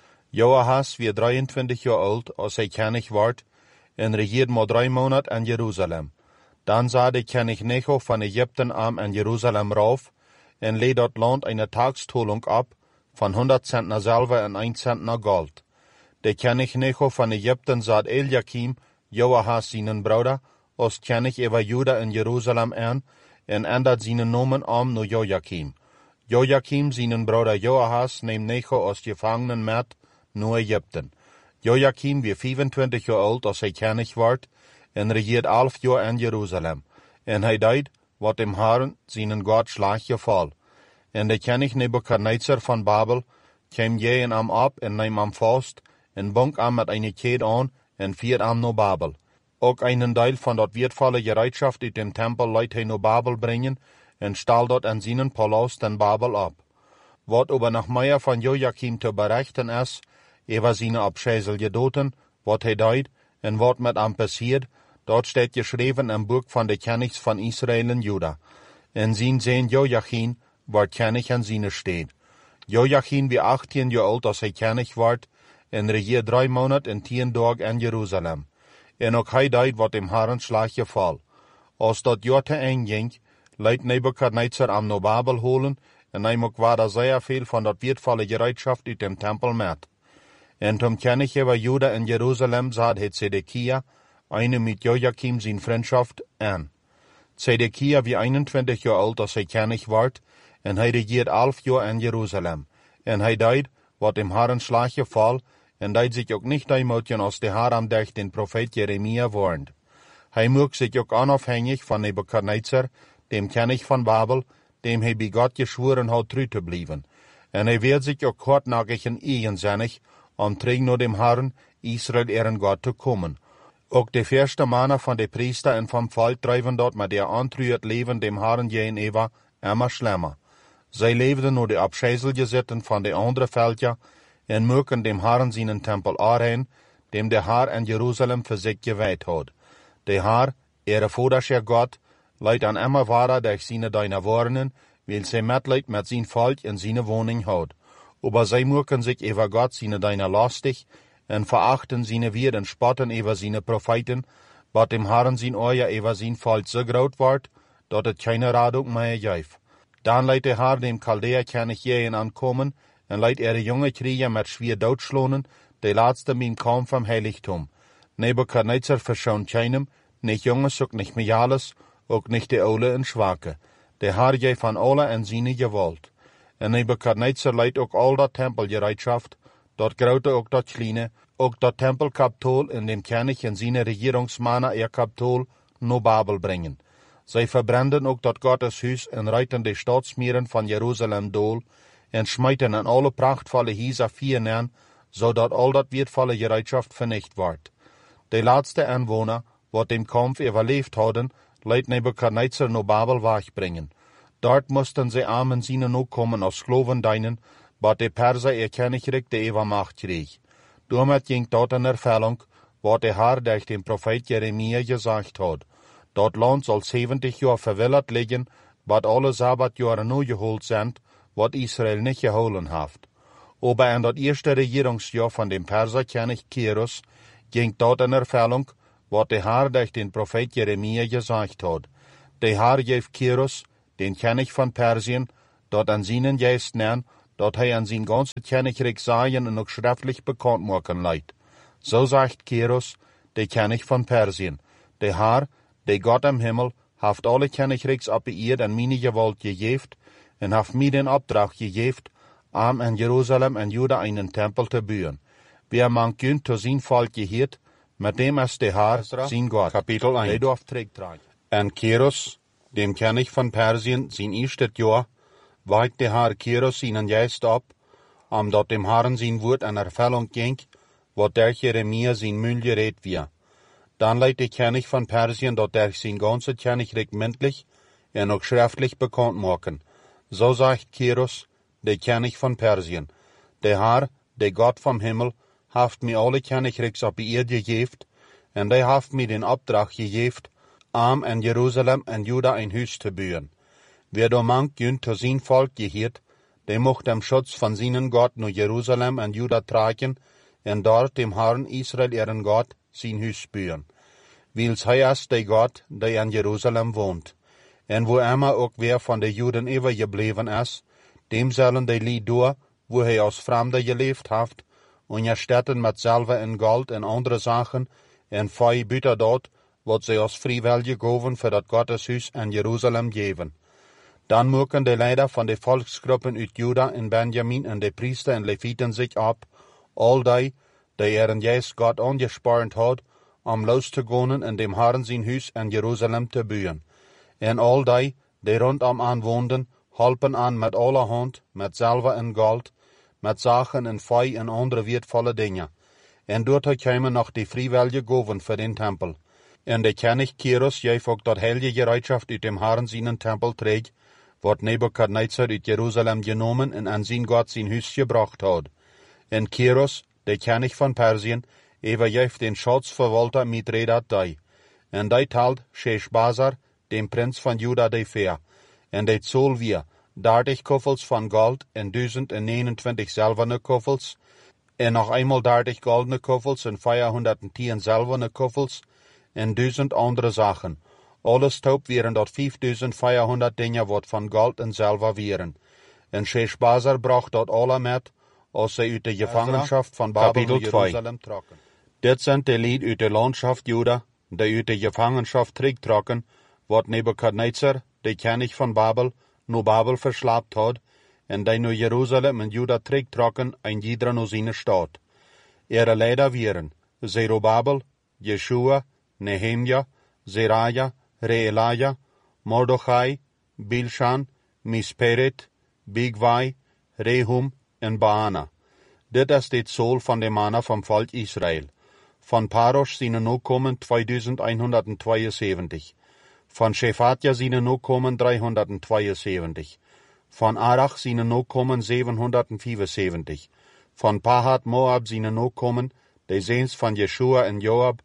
Joahas wie drieëntwintig jaar oud als hij König wordt, en regiert maar drei Monat in Jerusalem. Dan sah de König Necho van Ägypten am in Jerusalem rauf, en leed dat Land eine Tagstolung ab, von hundert Zentner Silber en ein Zentner Gold. De König Necho van Ägypten sah Eliakim, Joahas seinen Bruder, als König über Juda in Jerusalem an, en ändert seinen Namen um naar Joachim. Joachim, seinen Bruder Joahas, neemt Necho als Gefangenen mit naar Ägypten. Joachim wie vijfentwintig jaar oud als hij König wordt, en regiert elf jaar in Jeruzalem. En hij deed, wat dem Herrn seinen Gott schlag geval. En de König Nebukadnezar van Babel kwam je am ab en neem am vast, en bunk am met eine Kette an, en viert am naar Babel. Ook einen Teil von dat wertvolle Gereitschaft uit dem Tempel leidt hij naar Babel brengen, en stal dort in seinen Palast in Babel ab. Wat aber nach Meier von Joachim te berichten is, over seine abscheuliche Doten, wat hij deed, en wat met am passiert, dort steht geschreven im Buch von de Königs von Israel en Juda. En zijn Sehn Joachim wordt König an seine steed. Joachim wie achttien jaar oud als hij König wordt, en regiert drei Monat en tien dag in Jeruzalem. En ook hij deed wat dem Herrn schlag geval. Als dat jaar te eng ging, leidt Nebukadnezar am naar Babel holen, en neem ook waar zeer veel van dat wertvolle Gereitschaft uit dem Tempel met. En zum König über Juda in Jerusalem sah het Zedekia, eine mit Joachim zijn Freundschaft, an. Zedekia wie einundzwanzig jaar oud als hij König wordt, en hij regiert elf jaar in Jerusalem. En hij deed, wat dem Herrn schlag geval, en deed zich ook niet deimotigen als de Herr am durch den Prophet Jeremia warnt. Hij mocht zich ook unabhängig van Nebukadnezar, dem König van Babel, dem hij bij Gott geschworen had treu te blijven. En hij werd zich ook hartnäckig en eigenzinnig, om terug naar dem Herrn, Israel ihren Gott te komen. Ook de eerste mannen van de priester en van volk drijven dort met der antruert leven dem Herrn gegenüber immer schlimmer. Zij leefden naar de abscheuliche Sitten van de andere Völker en mögen dem Herrn seinen Tempel aanheen, dem der Herr in Jerusalem für sich geweiht hat. Der Herr, ihre Vaterscher Gott, leidt an immer wahrer durch seine deine Warnen, weil sie Mitleid mit sein Volk in seine Wohnung hat. Aber sie mögen sich über Gott seine deine lastig, en verachten seine Wied en spotten über seine Propheten, wat dem Herrn sein Euer über sein Volk so groot wordt, dat het keine Radung mehr gibt. Dan leidt der Herr dem Chaldea-König jähen ankommen, en leidt ihre junge Krieger mit schwer doodschlonen, de laatste mit Kampf am Heiligtum. Nebukadnezar verschont keinem, nicht Junges, ook nicht Miales, ook nicht de Ole en Schwache. Der Herr je van alle en seine Gewalt. En Nebukadnezar leidt ook al dat Tempelgereitschaft, dat grote ook dat kleine, ook dat Tempelkapitol in dem König en seine Regierungsmannen ihr Kapitol naar Babel brengen. Zij verbranden ook dat Gotteshuis en reiten de staatsmieren van Jeruzalem dool, en smijten aan alle prachtvolle Hieser vier neer, zodat al dat wertvolle Gereitschaft vernicht wordt. De laatste Anwohner, wat dem Kampf überlebt hadden, leidt Nebukadnezar naar Babel wegbrengen. Dort mussten sie armen seine Nachkommen als Sklaven dienen, wat de Perser ihr Königreich de Übermacht kreeg. Damit ging dort in Erfüllung, wat der Herr durch den Prophet Jeremia gesagt hat. Dat Land soll zeventig jaar verwilderd liggen, wat alle Sabbatjahre nu geholt sind, wat Israel nicht geholen hat. Aber in dat eerste Regierungsjahr von dem Perserkönig Kyrus ging dort in Erfüllung, wat de Herr durch den Prophet Jeremia gesagt hat. De Herr gef Kirus, den König von Persien, dort an seinen Geist nähren, dort hij an sein ganzes Königreich sagen und auch schriftlich bekannt machen leid. So sagt Kirus, der König von Persien, der Herr, der Gott am Himmel, haft alle Königreichs ab ihr an meine Gewalt gegeft, und haft mir den Auftrag gegeft, am in Jerusalem und Juda einen Tempel zu bauen. Wer man könnt zu sein Volk gehört, mit dem ist der Herr, sein Gott. Kapitel eins. Der darf tragen. En Kirus, dem König von Persien, sein erstes Jahr, weigt der Herr Kirus seinen Geist ab, am dort dem Herrn sein Wort an Erfüllung ging, wat der Jeremia sein Müll gerät wir. Dann leidt der König von Persien dort durch sein ganzes Königreich mündlich und auch schriftlich bekannt machen. So sagt Kirus, der König von Persien, der Herr, der Gott vom Himmel, haft mir alle Königreichs auf die Erde gegeben, und der haft mir den Auftrag gegeben, am in Jerusalem und Juda ein Haus zu bauen. Wer da mank jünd zu sein Volk gehört, der mocht dem Schutz von seinen Gott nur Jerusalem und Juda tragen, und dort dem Herrn Israel ihren Gott sein Haus bauen. Weils hij ist der Gott, der in Jerusalem wohnt. Und wo immer auch wer von den Juden übergeblieben ist, dem sollen die Lied durch, wo er als Fremder gelebt hat, und erstatten mit Silber und Gold und andere Sachen, und fei Büter dort, wat sie als freiwillig gaven für das Gotteshaus in Jerusalem geben. Dann mucken die Leiter von den Volksgruppen uit Juda und Benjamin und die Priester und Leviten sich ab, all die, die ihren Geist Gott angesprochen hat, um loszugehen in dem Herrn sein Haus in Jerusalem zu bauen. Und all die, die rundum anwohnen, halpen an mit aller Hand, mit Silber und Gold, mit Sachen und Fei und andere wertvolle Dinge. Und dort kämen noch die freiwillige Gaven für den Tempel. Und der König Kirus gef auch dort heilige Gereitschaft uit dem Herrn seinen Tempel trägt, wat Nebukadnezar uit Jerusalem genommen und an sein Gott sein Haus gebracht hat. Und Kirus, der König von Persien, übergef den Schatzverwalter Mithredat dei. Und dei teilt Sheshbazar, dem Prinz von Juda, die Fair. Und dei zoll wir dertig Koffels von Gold und neunundzwanzig silberne Koffels, und noch einmal dertig goldene Koffels und vierhundertzehn silberne Koffels, und duizend andere Sachen. Alles taub wären dort fünftausendvierhundert Dinge, wat von Gold und Silber wären. Und Sheshbazar bracht dort alle mit, als sie uit de Gefangenschaft von Babel nach Jerusalem trocken. Dit sind die Lied uit de Landschaft Juda, die uit de Gefangenschaft terugtrokken, wat Nebukadnezar, der König von Babel, nur Babel verschlapt hat, und die nur Jerusalem und Juda terugtrokken, ein jeder nur seine Stadt. Ihre Leiter wären Zerubabel, Jeschua, Nehemia, Seraja, Reelaja, Mordechai, Bilshan, Misperet, Bigwai, Rehum und Baana. Dit is dit Zoll von dem Manna vom Volk Israel. Von Parosh sind Nachkommen zweitausendeinhundertzweiundsiebzig. Von Shephatja sind Nachkommen dreihundertzweiundsiebzig. Von Arach sind Nachkommen siebenhundertfünfundsiebzig. Von Pahat Moab sind Nachkommen, die Sehns von Jeschua und Joab,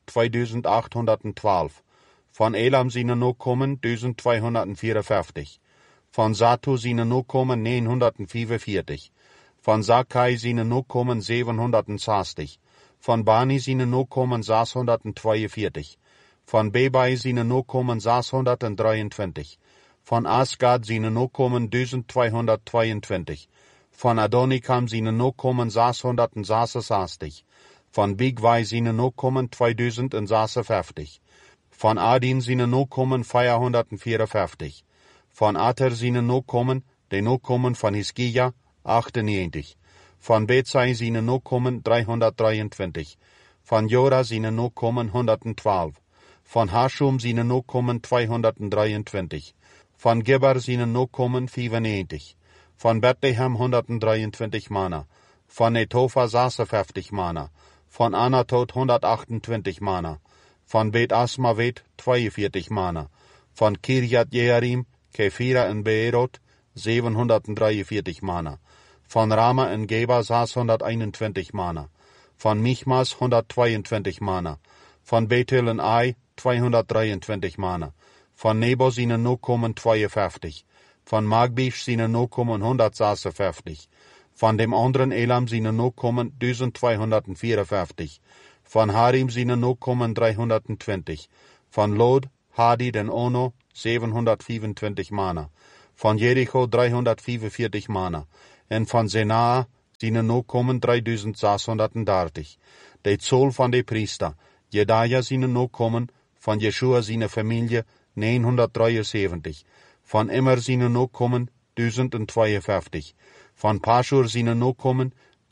zweitausendachthundertzwölf. Von Elam sind Nachkommen eintausendzweihundertvierundfünfzig. Von Satu sind Nachkommen neunhundertfünfundvierzig. Von Sakai sind Nachkommen siebenhundertsechzig. Von Bani sind Nachkommen sechshundertzweiundvierzig. Von Bebai sind Nachkommen sechshundertdreiundzwanzig. Von Asgad sind Nachkommen eintausendzweihundertzweiundzwanzig. Von Adonikam sind Nachkommen sechshundertsechsundsechzig. Von Bigwai sind Nachkommen zweitausendsechsundfünfzig. Von Adin sind Nachkommen vierhundertvierundfünfzig. Von Ater sind Nachkommen, die Nachkommen von Hiskia, achtundneunzig. Von Bezai sind Nachkommen dreihundertdreiundzwanzig. Von Jora sind Nachkommen hundertzwölf. Von Hashum sind Nachkommen zweihundertdreiundzwanzig. Von Geber sind Nachkommen fünfundneunzig. Von Bethlehem hundertdreiundzwanzig Manna. Von Netofa sechsundfünfzig Manna. Von Anatot hundertachtundzwanzig Manna. Von Bet Asmavet zweiundvierzig Manna. Von Kirjat Jearim, Kephira und Beerot siebenhundertdreiundvierzig Manna. Von Rama und Geba sechshunderteinundzwanzig Manna. Von Michmas hundertzweiundzwanzig Manna. Von Bethel und Ai zweihundertdreiundzwanzig Manna. Von Nebo sind Nachkommen zweiundfünfzig. Von Magbisch sind Nachkommen hundertsechsundfünfzig. Von dem anderen Elam sind Nachkommen eintausendzweihundertvierundfünfzig. Von Harim seine Nachkommen dreihundertzwanzig. Von Lod, Hadid und Ono zevenhundertvierundzwanzig Manner. Von Jericho dreihundertvierundvierzig Manner. En von Senaa seine Nachkommen dreitausendsechshundertdertig. De Zoll von de Priester, Jedaja seine Nachkommen, von Jeschua seine Familie neunhundertdreiundsiebzig. Von Immer seine Nachkommen tausendzweiundfünfzig. Von Paschur seine Nachkommen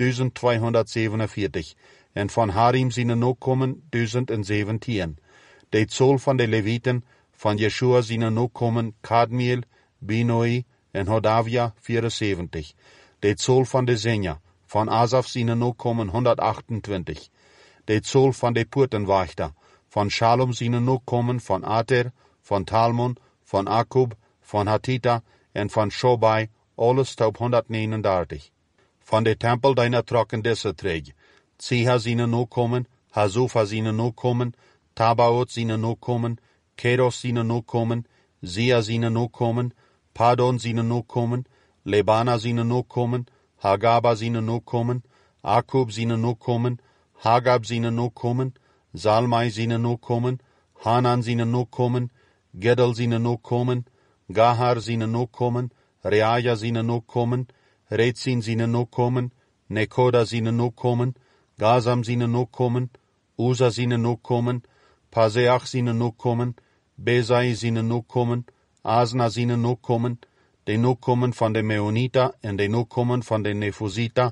tausendzweihundertsiebenundvierzig. En von Harim seine Nachkommen tausendsiebzehn. De Zoll von de Leviten, von Jeschua seine Nachkommen Kadmiel, Binoi en Hodavia vierundsiebzig. De Zoll von de Sänger, von Asaf seine Nachkommen hundertachtundzwanzig. De Zoll von de Purtenwächter, von Shalom seine Nachkommen, von Ater, von Talmon, von Akub, von Hatita en von Shobai, alles taub hundertneununddreißig. Von de Tempel deiner Trockendisse träg, Ziha seine Nachkommen, Hasufa seine Nachkommen, Tabaot seine Nachkommen, Keros seine Nachkommen, Sia seine Nachkommen, Padon seine Nachkommen, Lebana seine Nachkommen, Hagaba seine Nachkommen, Akub seine Nachkommen, Hagab seine Nachkommen, Salmai seine Nachkommen, Hanan seine Nachkommen, Gedel seine Nachkommen, Gahar seine Nachkommen, Reaja seine Nachkommen, Rezin seine Nachkommen, Nekoda seine Nachkommen, Gazam seine Nachkommen, Usa seine Nachkommen, Paseach seine Nachkommen, Besai seine Nachkommen, Asna seine Nachkommen, de Nachkommen von den Meonita en de Nachkommen von den Nefusita,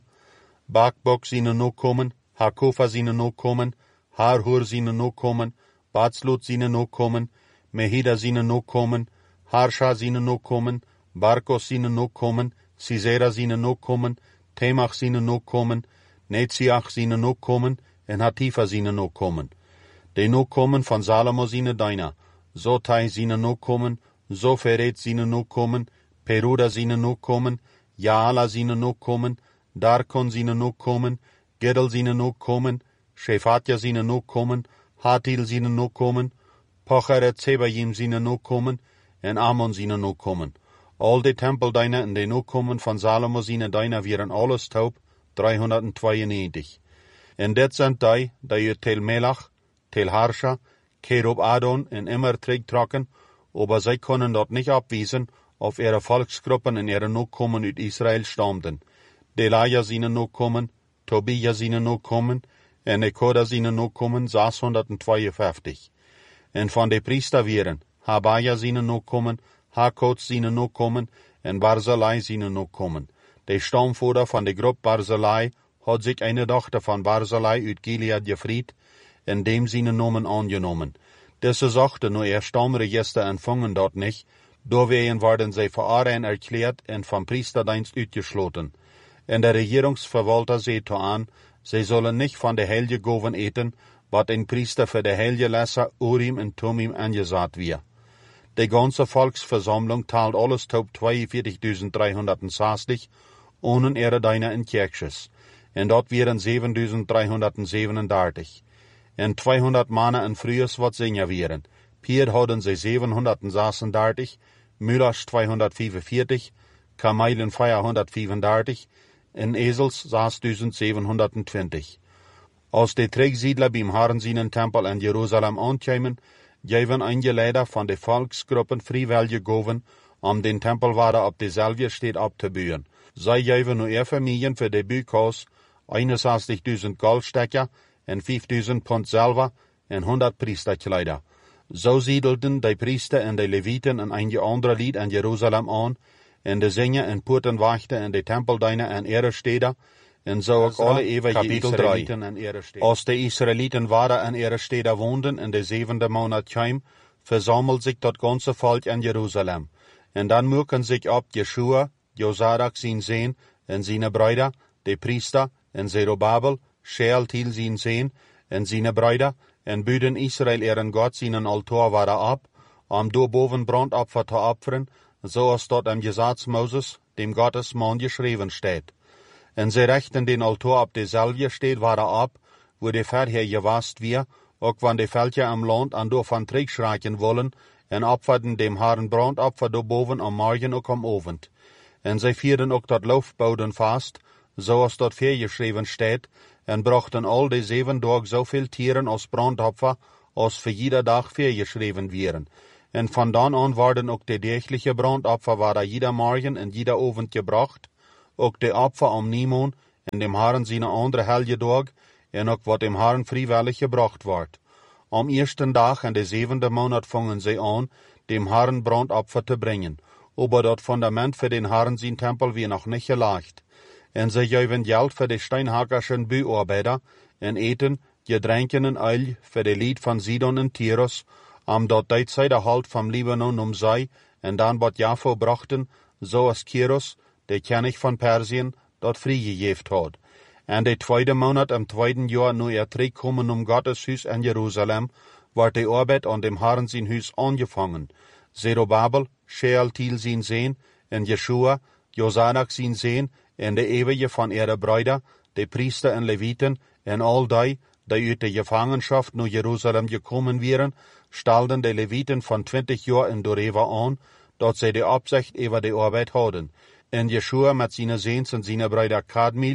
Bakbok seine Nachkommen, Hakofa seine Nachkommen, Harhur seine Nachkommen, Batzlut seine Nachkommen, Mehida seine Nachkommen, Harsha seine Nachkommen, Barkos seine Nachkommen, Sisera seine Nachkommen, Temach seine Nachkommen, Netziach seine Nachkommen, en Hatifa seine Nachkommen. De Nachkommen von Salomo seine Deiner, Sotai seine Nachkommen, Soferet seine Nachkommen, Peruda seine Nachkommen, Jaala seine Nachkommen, Darkon seine Nachkommen, Gedel seine Nachkommen, Shephatja seine Nachkommen, Hatil seine Nachkommen, Pocheret Zebayim seine Nachkommen, en Ammon seine Nachkommen. All de Tempel deiner en de Nachkommen von Salomo seine Deiner wären alles taub, dreihundertzweiundneunzig. En det sind die, die uit Tel Melach, Tel Harsha, Kerub Adon en immer trocken, aber sie können dort nicht abwiesen, auf ihre Volksgruppen en ihre Nachkommen uit Israel stammten. Delaja seine Nachkommen, Tobia seine Nachkommen, en Nekoda seine Nachkommen sechshundertzweiundfünfzig. En von de Priester wären Habaja seine Nachkommen, Hakot seine Nachkommen, en Barzillai seine Nachkommen. De Stammvater von der Gruppe Barzillai hat sich eine Tochter von Barzillai uit Gilead gefried, en dem seine Namen angenommen. Diese sagte nur ihr Stammregister empfangen dort nicht, deswegen werden sie für Aaron erklärt en vom Priesterdienst ausgeschlossen. En der Regierungsverwalter seht an, sie sollen nicht von der Helge Goven eten, wat ein Priester für der Helge Lesser Urim und Tumim angesagt wird. Die ganze Volksversammlung teilt alles taub zweiundvierzigtausenddreihundertsechzig, ohne ihre Deiner in Kirches. En dort wären siebentausenddreihundertsiebenunddreißig. En zweihundert Männer in Frühes wat Singer wären. Pier hadden sie siebenhundertsechsunddreißig, Müllers zweihundertfünfundvierzig, Kamelen vierhundertfünfunddreißig, en Esels sechstausendsiebenhundertzwanzig. Als die Trägsiedler beim Herrensienen-Tempel in Jerusalem ankämen, geven einige Leiter von den Volksgruppen freiwillig goven, um den Tempelwader auf dieselbe Stadt abzubühen. Sie geven nur ihr Familien für die Bükaus einundsechzigtausend Goldstecker en fünftausend Pfund Silber en hundert Priesterkleider. So siedelten die Priester en die Leviten en einige andere Lied in Jerusalem an, en de Sänger en Purtenwachter en de Tempeldiener en ihre Städte, en so auch alle ewige Israeliten en ihre Städte. Als die Israeliten waren en ihre Städte woonden in de zevende Monat kwam, versammelt sich das ganze Volk in Jerusalem. En dann mucken sich ab Jeschua, Josadak sein Sohn, en seine Brüder, de Priester, en Zerubabel, Shealtiel sein Sohn, en seine Brüder, en büden Israel ihren Gott seinen Altar waren ab, um do boven Brandopfer zu opfern, so als dort im Gesetz Moses, dem Gottesmann, geschrieben steht. En sie rechten den Altar ab derselbe steht waren ab, wo der Verherr gewast wir, auch wenn die Völker am Land an do von Krieg schreien wollen, en opferten dem Herrn Brandopfer do boven am Morgen auch am Abend. En sie vierden auch dort Laufboden fast, so als dort geschrieben steht, en brachten all die zeven dag zoveel tieren als brandopfer, als für jeder Tag viergeschreven wären. En van dan aan worden ook de dagelijke brandopfer waren jeder morgen en jeder avond gebracht, ook de opfer om Niemon en dem Herren zijn andere helge dag, en ook wat dem Herren vrijwillig gebracht wordt. Am eersten dag en de zevende maand vangen zij aan, dem Herren brandopfer te brengen. Aber dat fundament für den Herren zijn tempel weer nog niet gelegd. En zij geven geld voor de steinhackerschen buarbeiter, en eten, gedränken en uil voor de lied van Sidon en Tyrus, am dat tijd zij de halt van Libanon om zij, en dan wat Jafo brachten, zoals Kyros, de koning van Persien, dat vrijgegeven had. En de tweede maand im tweeden jaar nu er terugkomen om Gottes huis in Jeruzalem, wordt de arbeid aan dem Herren zijn huis aangevangen. Zerubabel, Shealtiel zijn zeen, en Jeshua, Josadak zijn zeen, en de eeuwige van ihre bruider, de priester en levieten, en al die, die uit de Gefangenschaft naar Jeruzalem gekommen wären, stelden de levieten van twintig jaar in Doreva aan, dat zij de opzicht over de arbeid hadden. En Jeshua met zijn zeens en zijn bruider Kadmiel,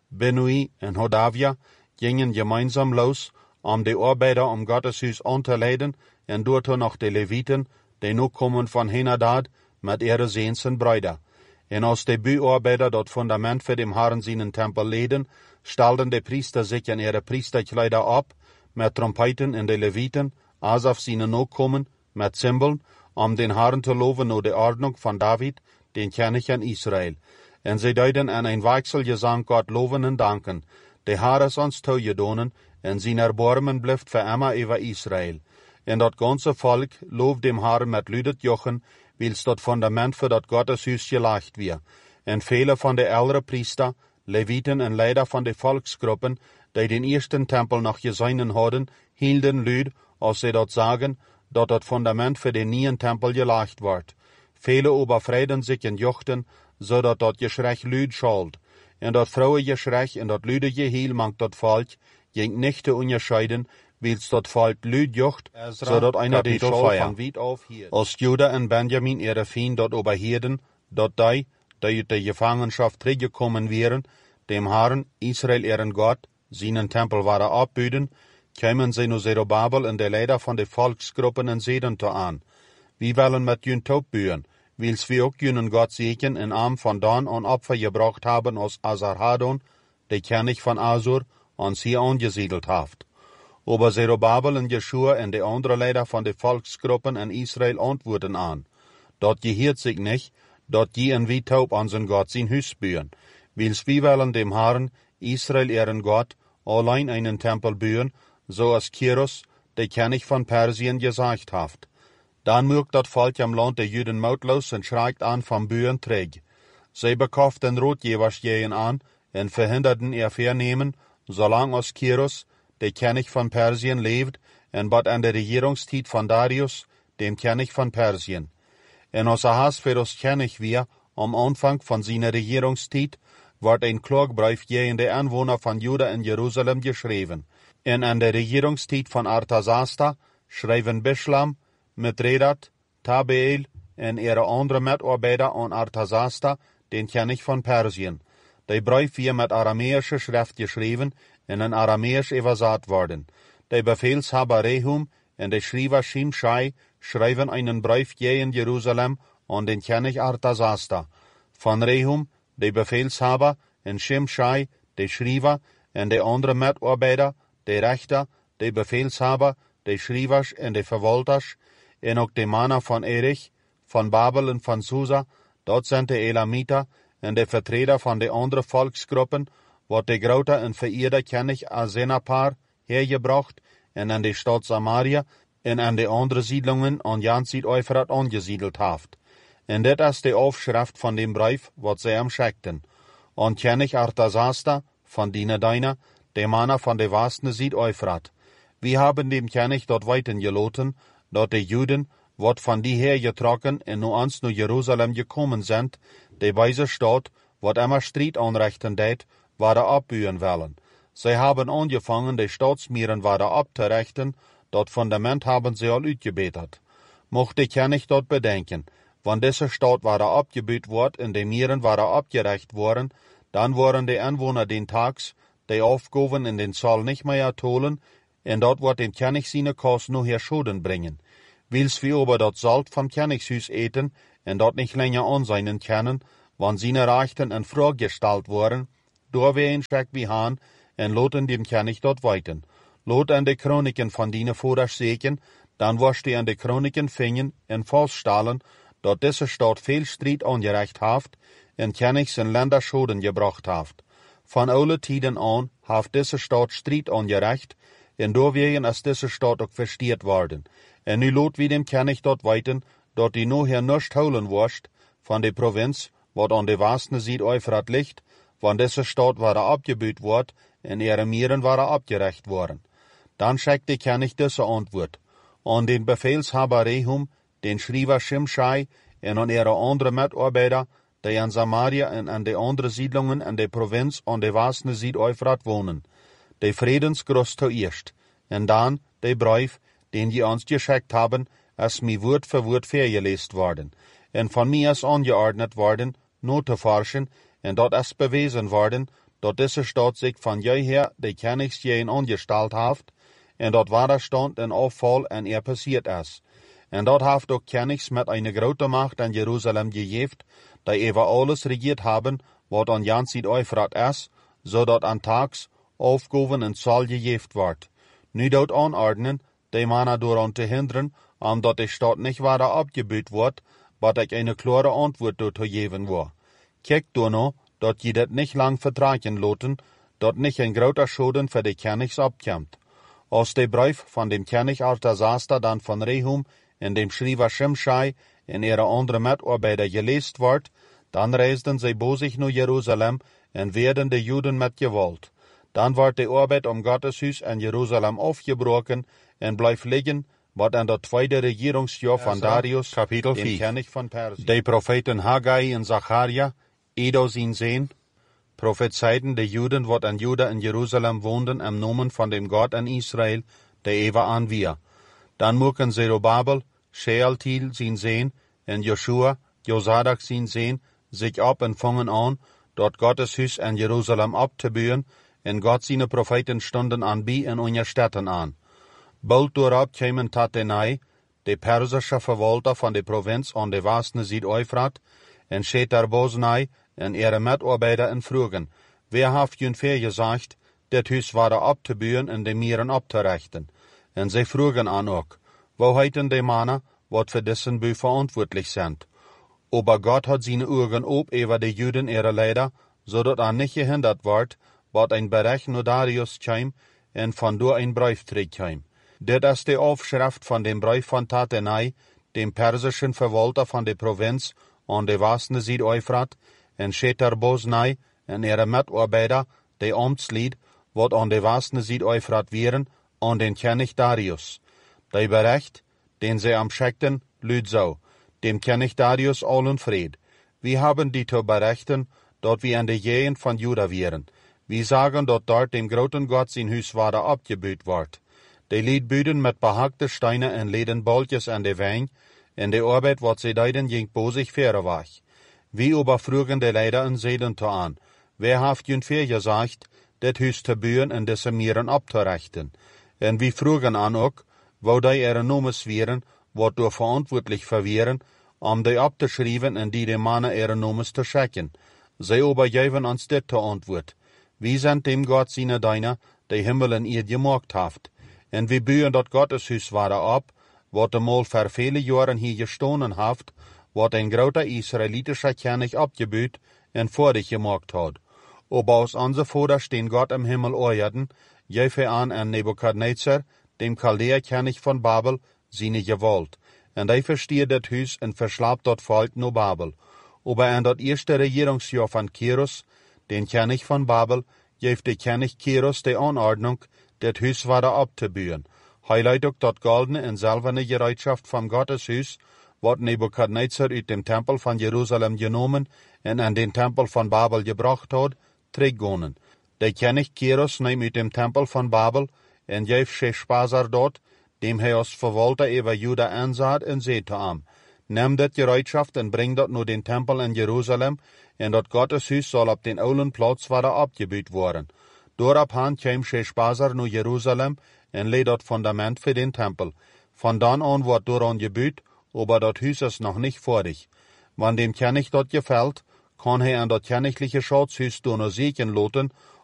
Benui en Hodavia gingen gemeinsam los, om de arbeider om Gottes huis aan te leiden, en doorto nog de levieten, die nu komen van Henadad, met ihre zeens en bruider. En als de buarbeiter dat fundament voor dem Herren zijn tempel leden, stelden de priester zich in ihre priesterkleider op, met trompeten en de levieten, Asaf zijn nakomen, met cymbalen, om den Herren te loven naar de ordnung van David, den koning in Israël. En zij duiden aan een wechselgezang God loven en danken. De Herr is ons toegedonen, en zijn erbarmen blijft voor immer over Israël. En dat ganze volk looft dem Herren met luidet jochen, wils dat fundament voor dat Gotteshuis gelegd weer. En vele van de oudere priester, levieten en leider van de volksgroepen, die den eersten tempel nog gezien hadden, hielden luid, als zij dat zagen, dat dat fundament voor de nieuwe tempel gelegd wordt. Vele overvreden zich in jochten, zodat dat geschrei luid schalt. En dat vrouwengeschrei en dat luide geheel maakt dat volk, ging niet te onderscheiden, wils dat volk luid jocht, zodat einer die Schal van weit auf hielt. Als Juda en Benjamin ihre Fien dat oberhielden, dat die, die uit de Gefangenschaft teruggekommen wären, dem Herren, Israel ihren Gott, seinen Tempel waren abbüden, kämen sie nu Zerubabel en de leider van de volksgruppen en zeden te aan. Wie willen met jun taub bühen, wils wir ook junen Gott segen en arm van dan an Opfer gebracht haben als Asarhadon, de König van Asur, ons hier angesiedelt haft. Aber Zerubabel en Jeshua en de andere leider van de volksgruppen en Israel antwoorden aan. Dat geheert sich nicht, dat je en wie taub an zijn Gott zijn huis bühen, wils wie willen dem Herren, Israel ihren Gott, allein einen Tempel bühen, so als Kyros, de König van Persien, gesagt haft. Dan mögt dat Volk am Land de Juden mautlos en schreikt an vom Bühen träg. Zij bekoften Rotjewers jehen an en verhinderten ihr Vernehmen, solang als Kyros, de König van Persien, leeft en bat an der Regierungstiet van Darius, dem König van Persien. En als Ahasverus König wir, am Anfang von seiner Regierungstiet, wordt een Klagbrief gegen de Anwohner van Juda en Jerusalem geschreven. En an der Regierungstiet van Artasasta schreven Bischlam, Mithredat, Tabeel en ihre andere Mitarbeiter an Artasasta, den König von Persien. Die Brief wir mit aramäischer Schrift geschrieben en in aramäisch übersetzt worden. Der Befehlshaber Rehum en der Schreiber Shimshai schreiben einen Brief gegen Jerusalem an den König Artasasta. Von Rehum, der Befehlshaber, en Shimshai, der Schreiber, en der andere Mitarbeiter, der Rechter, der Befehlshaber, der Schreibers en der Verwalters, en ook de Manner von Erich, von Babel en von Susa, dort sind de Elamiter, en de Vertreter von de andere Volksgruppen, wat de grote en vereerde König Asenapar hergebracht, en an de Stadt Samaria, en an de andere Siedlungen an Jan Süd-Euphrat angesiedelt haft. En dit is de Aufschrift von dem Brief, wat zij hem schickten. An König Artasasta, von Dina Deiner, de Manner von de vasten Süd-Euphrat. Wir haben dem König dort weiten geloten, dat de Juden, wat van die her getrokken en nu ans naar Jerusalem gekommen sind, de weise Stadt, wat immer Strijd anrichten deed, waren abbühen wollen. Zij haben angefangen, de Staatsmieren waren abzurichten, dat Fundament haben sie al uitgebetert. Mocht de König dort bedenken, wann diese Stadt waren abgebüht worden en de Mieren waren abgerecht worden, dann waren de Anwohner den Tags, die Aufgaben in den Saal nicht mehr tolen, en dort wordt den König seine Kost nur her Schoden bringen. Wils wir aber dort Salt vom Königshus eten, en dort nicht länger anseinen können, wann seine Rechten in Frage gestellt worden, da wir ihn schreck wie Hahn, en loten dem König dort weiten. Lot an de Chroniken von dine Vorder seken, dann wirst die an de Chroniken fingen en feststellen, dort diese Stadt viel Streit angerecht haft, en Königs in Länder Schoden gebracht haft. Von alle Tiden an haft diese Stadt Streit angerecht, en doorwegen als diese Stadt auch versteht worden. En nu lot wie dem König dort weiten, dort die nur hier nicht holen wirst, von de Provinz, wat an de wasten Süd-Euphrat liegt, wann diese Stadt war abgebüht ward, en ihre Mieren war abgerecht worden. Dann schickt der König diese Antwort. An den Befehlshaber Rehum, den Schreiber Shimshai, en an ihre andere Mitarbeiter, die an Samaria en an de andere Siedlungen an de Provinz an de wasten Süd-Euphrat wohnen. De Friedensgruß zuerst, en dann de Brief, den die uns geschickt haben, als mir Wort für Wort vergelesen worden, en von mir als angeordnet worden, nur zu forschen, en dort es bewiesen worden, dort diese Stadt sich von jeher de Königsjähen angestellt haft, en dort war der Stand en Auffall en er passiert es. En dort haft auch Königs mit eine große Macht an Jerusalem gejeft, die über alles regiert haben, wat an Jan Süd-Euphrat es, so dort an Tags Aufgaben en Zahl gejeft ward. Nu dort anordnen, die Männer daran zu hindern, um dort die Stadt nicht weiter abgebüht wird, wat ich eine klare Antwort dort zu geben war. Kijk du no, dort je dat nicht lang vertragen loten, dort nicht ein großer Schoden für die Königs abkommt. Aus dem Brief von dem König Artasaster dann von Rehum in dem Schreiber Shimshai in ihre andere Mitarbeiter gelesen wird, dann reisten sie bosig nach Jerusalem und werden die Juden mit Gewalt. Dann wird die Arbeit um Gottes Haus in Jerusalem aufgebrochen und bleibt liegen, wat an der zweite Regierungsjahr von Darius, Kapitel dem vier. König von Persien. Die Propheten Haggai und Zacharia, Edo sin sehen, prophezeiten die Juden, wat an Juda in Jerusalem wohnen, im Namen von dem Gott an Israel, der Ewa an wir. Dann mucken Zerubabel, Shealtiel sin sehen, und Joshua, Josadak sin sehen, sich ab und fangen an, dort Gottes Haus in Jerusalem abzubühen, und Gott seine Propheten stunden an bi in unsere Städten an. Bald darauf kämen Tatenai, der persische Verwalter von der Provinz an der wasten Süd-Euphrat, und Shetar-Bosnai und ihre Mitarbeiter in Fragen, wer haft jün fair gesagt, der Hüs war abzubühen und die Mieren abzurechten. Und sie fragen an auch, wo heiten die Männer, wat für diesen Bü verantwortlich sind. Aber Gott hat seine Augen ob über die Juden ihre Leider, so dat er nicht gehindert wird, wat ein Bericht nur Darius käm, und von do ein Brief trägt käm. Dit ist die Aufschrift von dem Brief von Tatenai, dem persischen Verwalter von der Provinz an der wasten Süd-Euphrat, und Shetar-Bosnai und ihre Mitarbeiter, die Amtslied, wat an der wasten Süd-Euphrat wären, an den König Darius. Der Bericht, den sie am schickten, lüd so, dem König Darius allen Fried. Wir haben die zu berichten, dort wir an der Jähen von Juda wären. Wir sagen, dort dort dem großen Gott sein Hus war abgebüht ward. Die lied büden mit behackte Steine und leden Boltjes an der Wein, in der Arbeit, wat sie deiden, ging bosig faire wach. Wie überfragen die Leider in Seelen zu an, wer haft jün fair gesagt, det Hus zu bühen und diese Mieren abzurechten. Und wir fragen an auch, wo die ihre Nomes wären, wat durch verantwortlich verwehren, um die abzuschreiben und die dem Mann ihre Nomes zu schicken. Sie aber geben uns dit zur Antwort. Wir sind dem Gott seine Deiner, die Himmel in ihr gemacht haft. Und wir bühen dort Gottes Hus weiter ab, wat einmal vor viele Jahren hier gestohlen haft, wat ein großer israelitischer König abgebüht und vor dich gemacht hat. Aber aus unser Vater stehen Gott im Himmel Euerden, jefe an an Nebukadnezar, dem Chaldäer-König von Babel, seine Gewalt. Und er versteht das Hus und verschlappt dort Volk nur Babel. Aber in das erste Regierungsjahr von Kirus, den König von Babel, jefe der König Kirus die Anordnung, das Hus weiter abzubühen. Heiligt auch dort goldene und silberne Gerätschaft vom Gotteshus, wat Nebukadnezar aus dem Tempel von Jerusalem genommen und an den Tempel von Babel gebracht hat, träggonen. Der König Kirus nahm aus dem Tempel von Babel und jeff Sheshbazzar dort, dem er als Verwalter über Juda ansah, und seht am. Nimm dat Gerätschaft und bring dort nur den Tempel in Jerusalem, und dort Gotteshus soll ab den ollen Platz weiter abgebüht worden. Doorabhan kwam Sheshbazzar naar Jeruzalem en lei dat Fundament für den Tempel. Von dann an wordt dooraan gebuut, aber dat Huis is noch nicht fertig. Wann dem König dat gefällt, kann hij aan dat königliche Schatzhuis door zeeken laten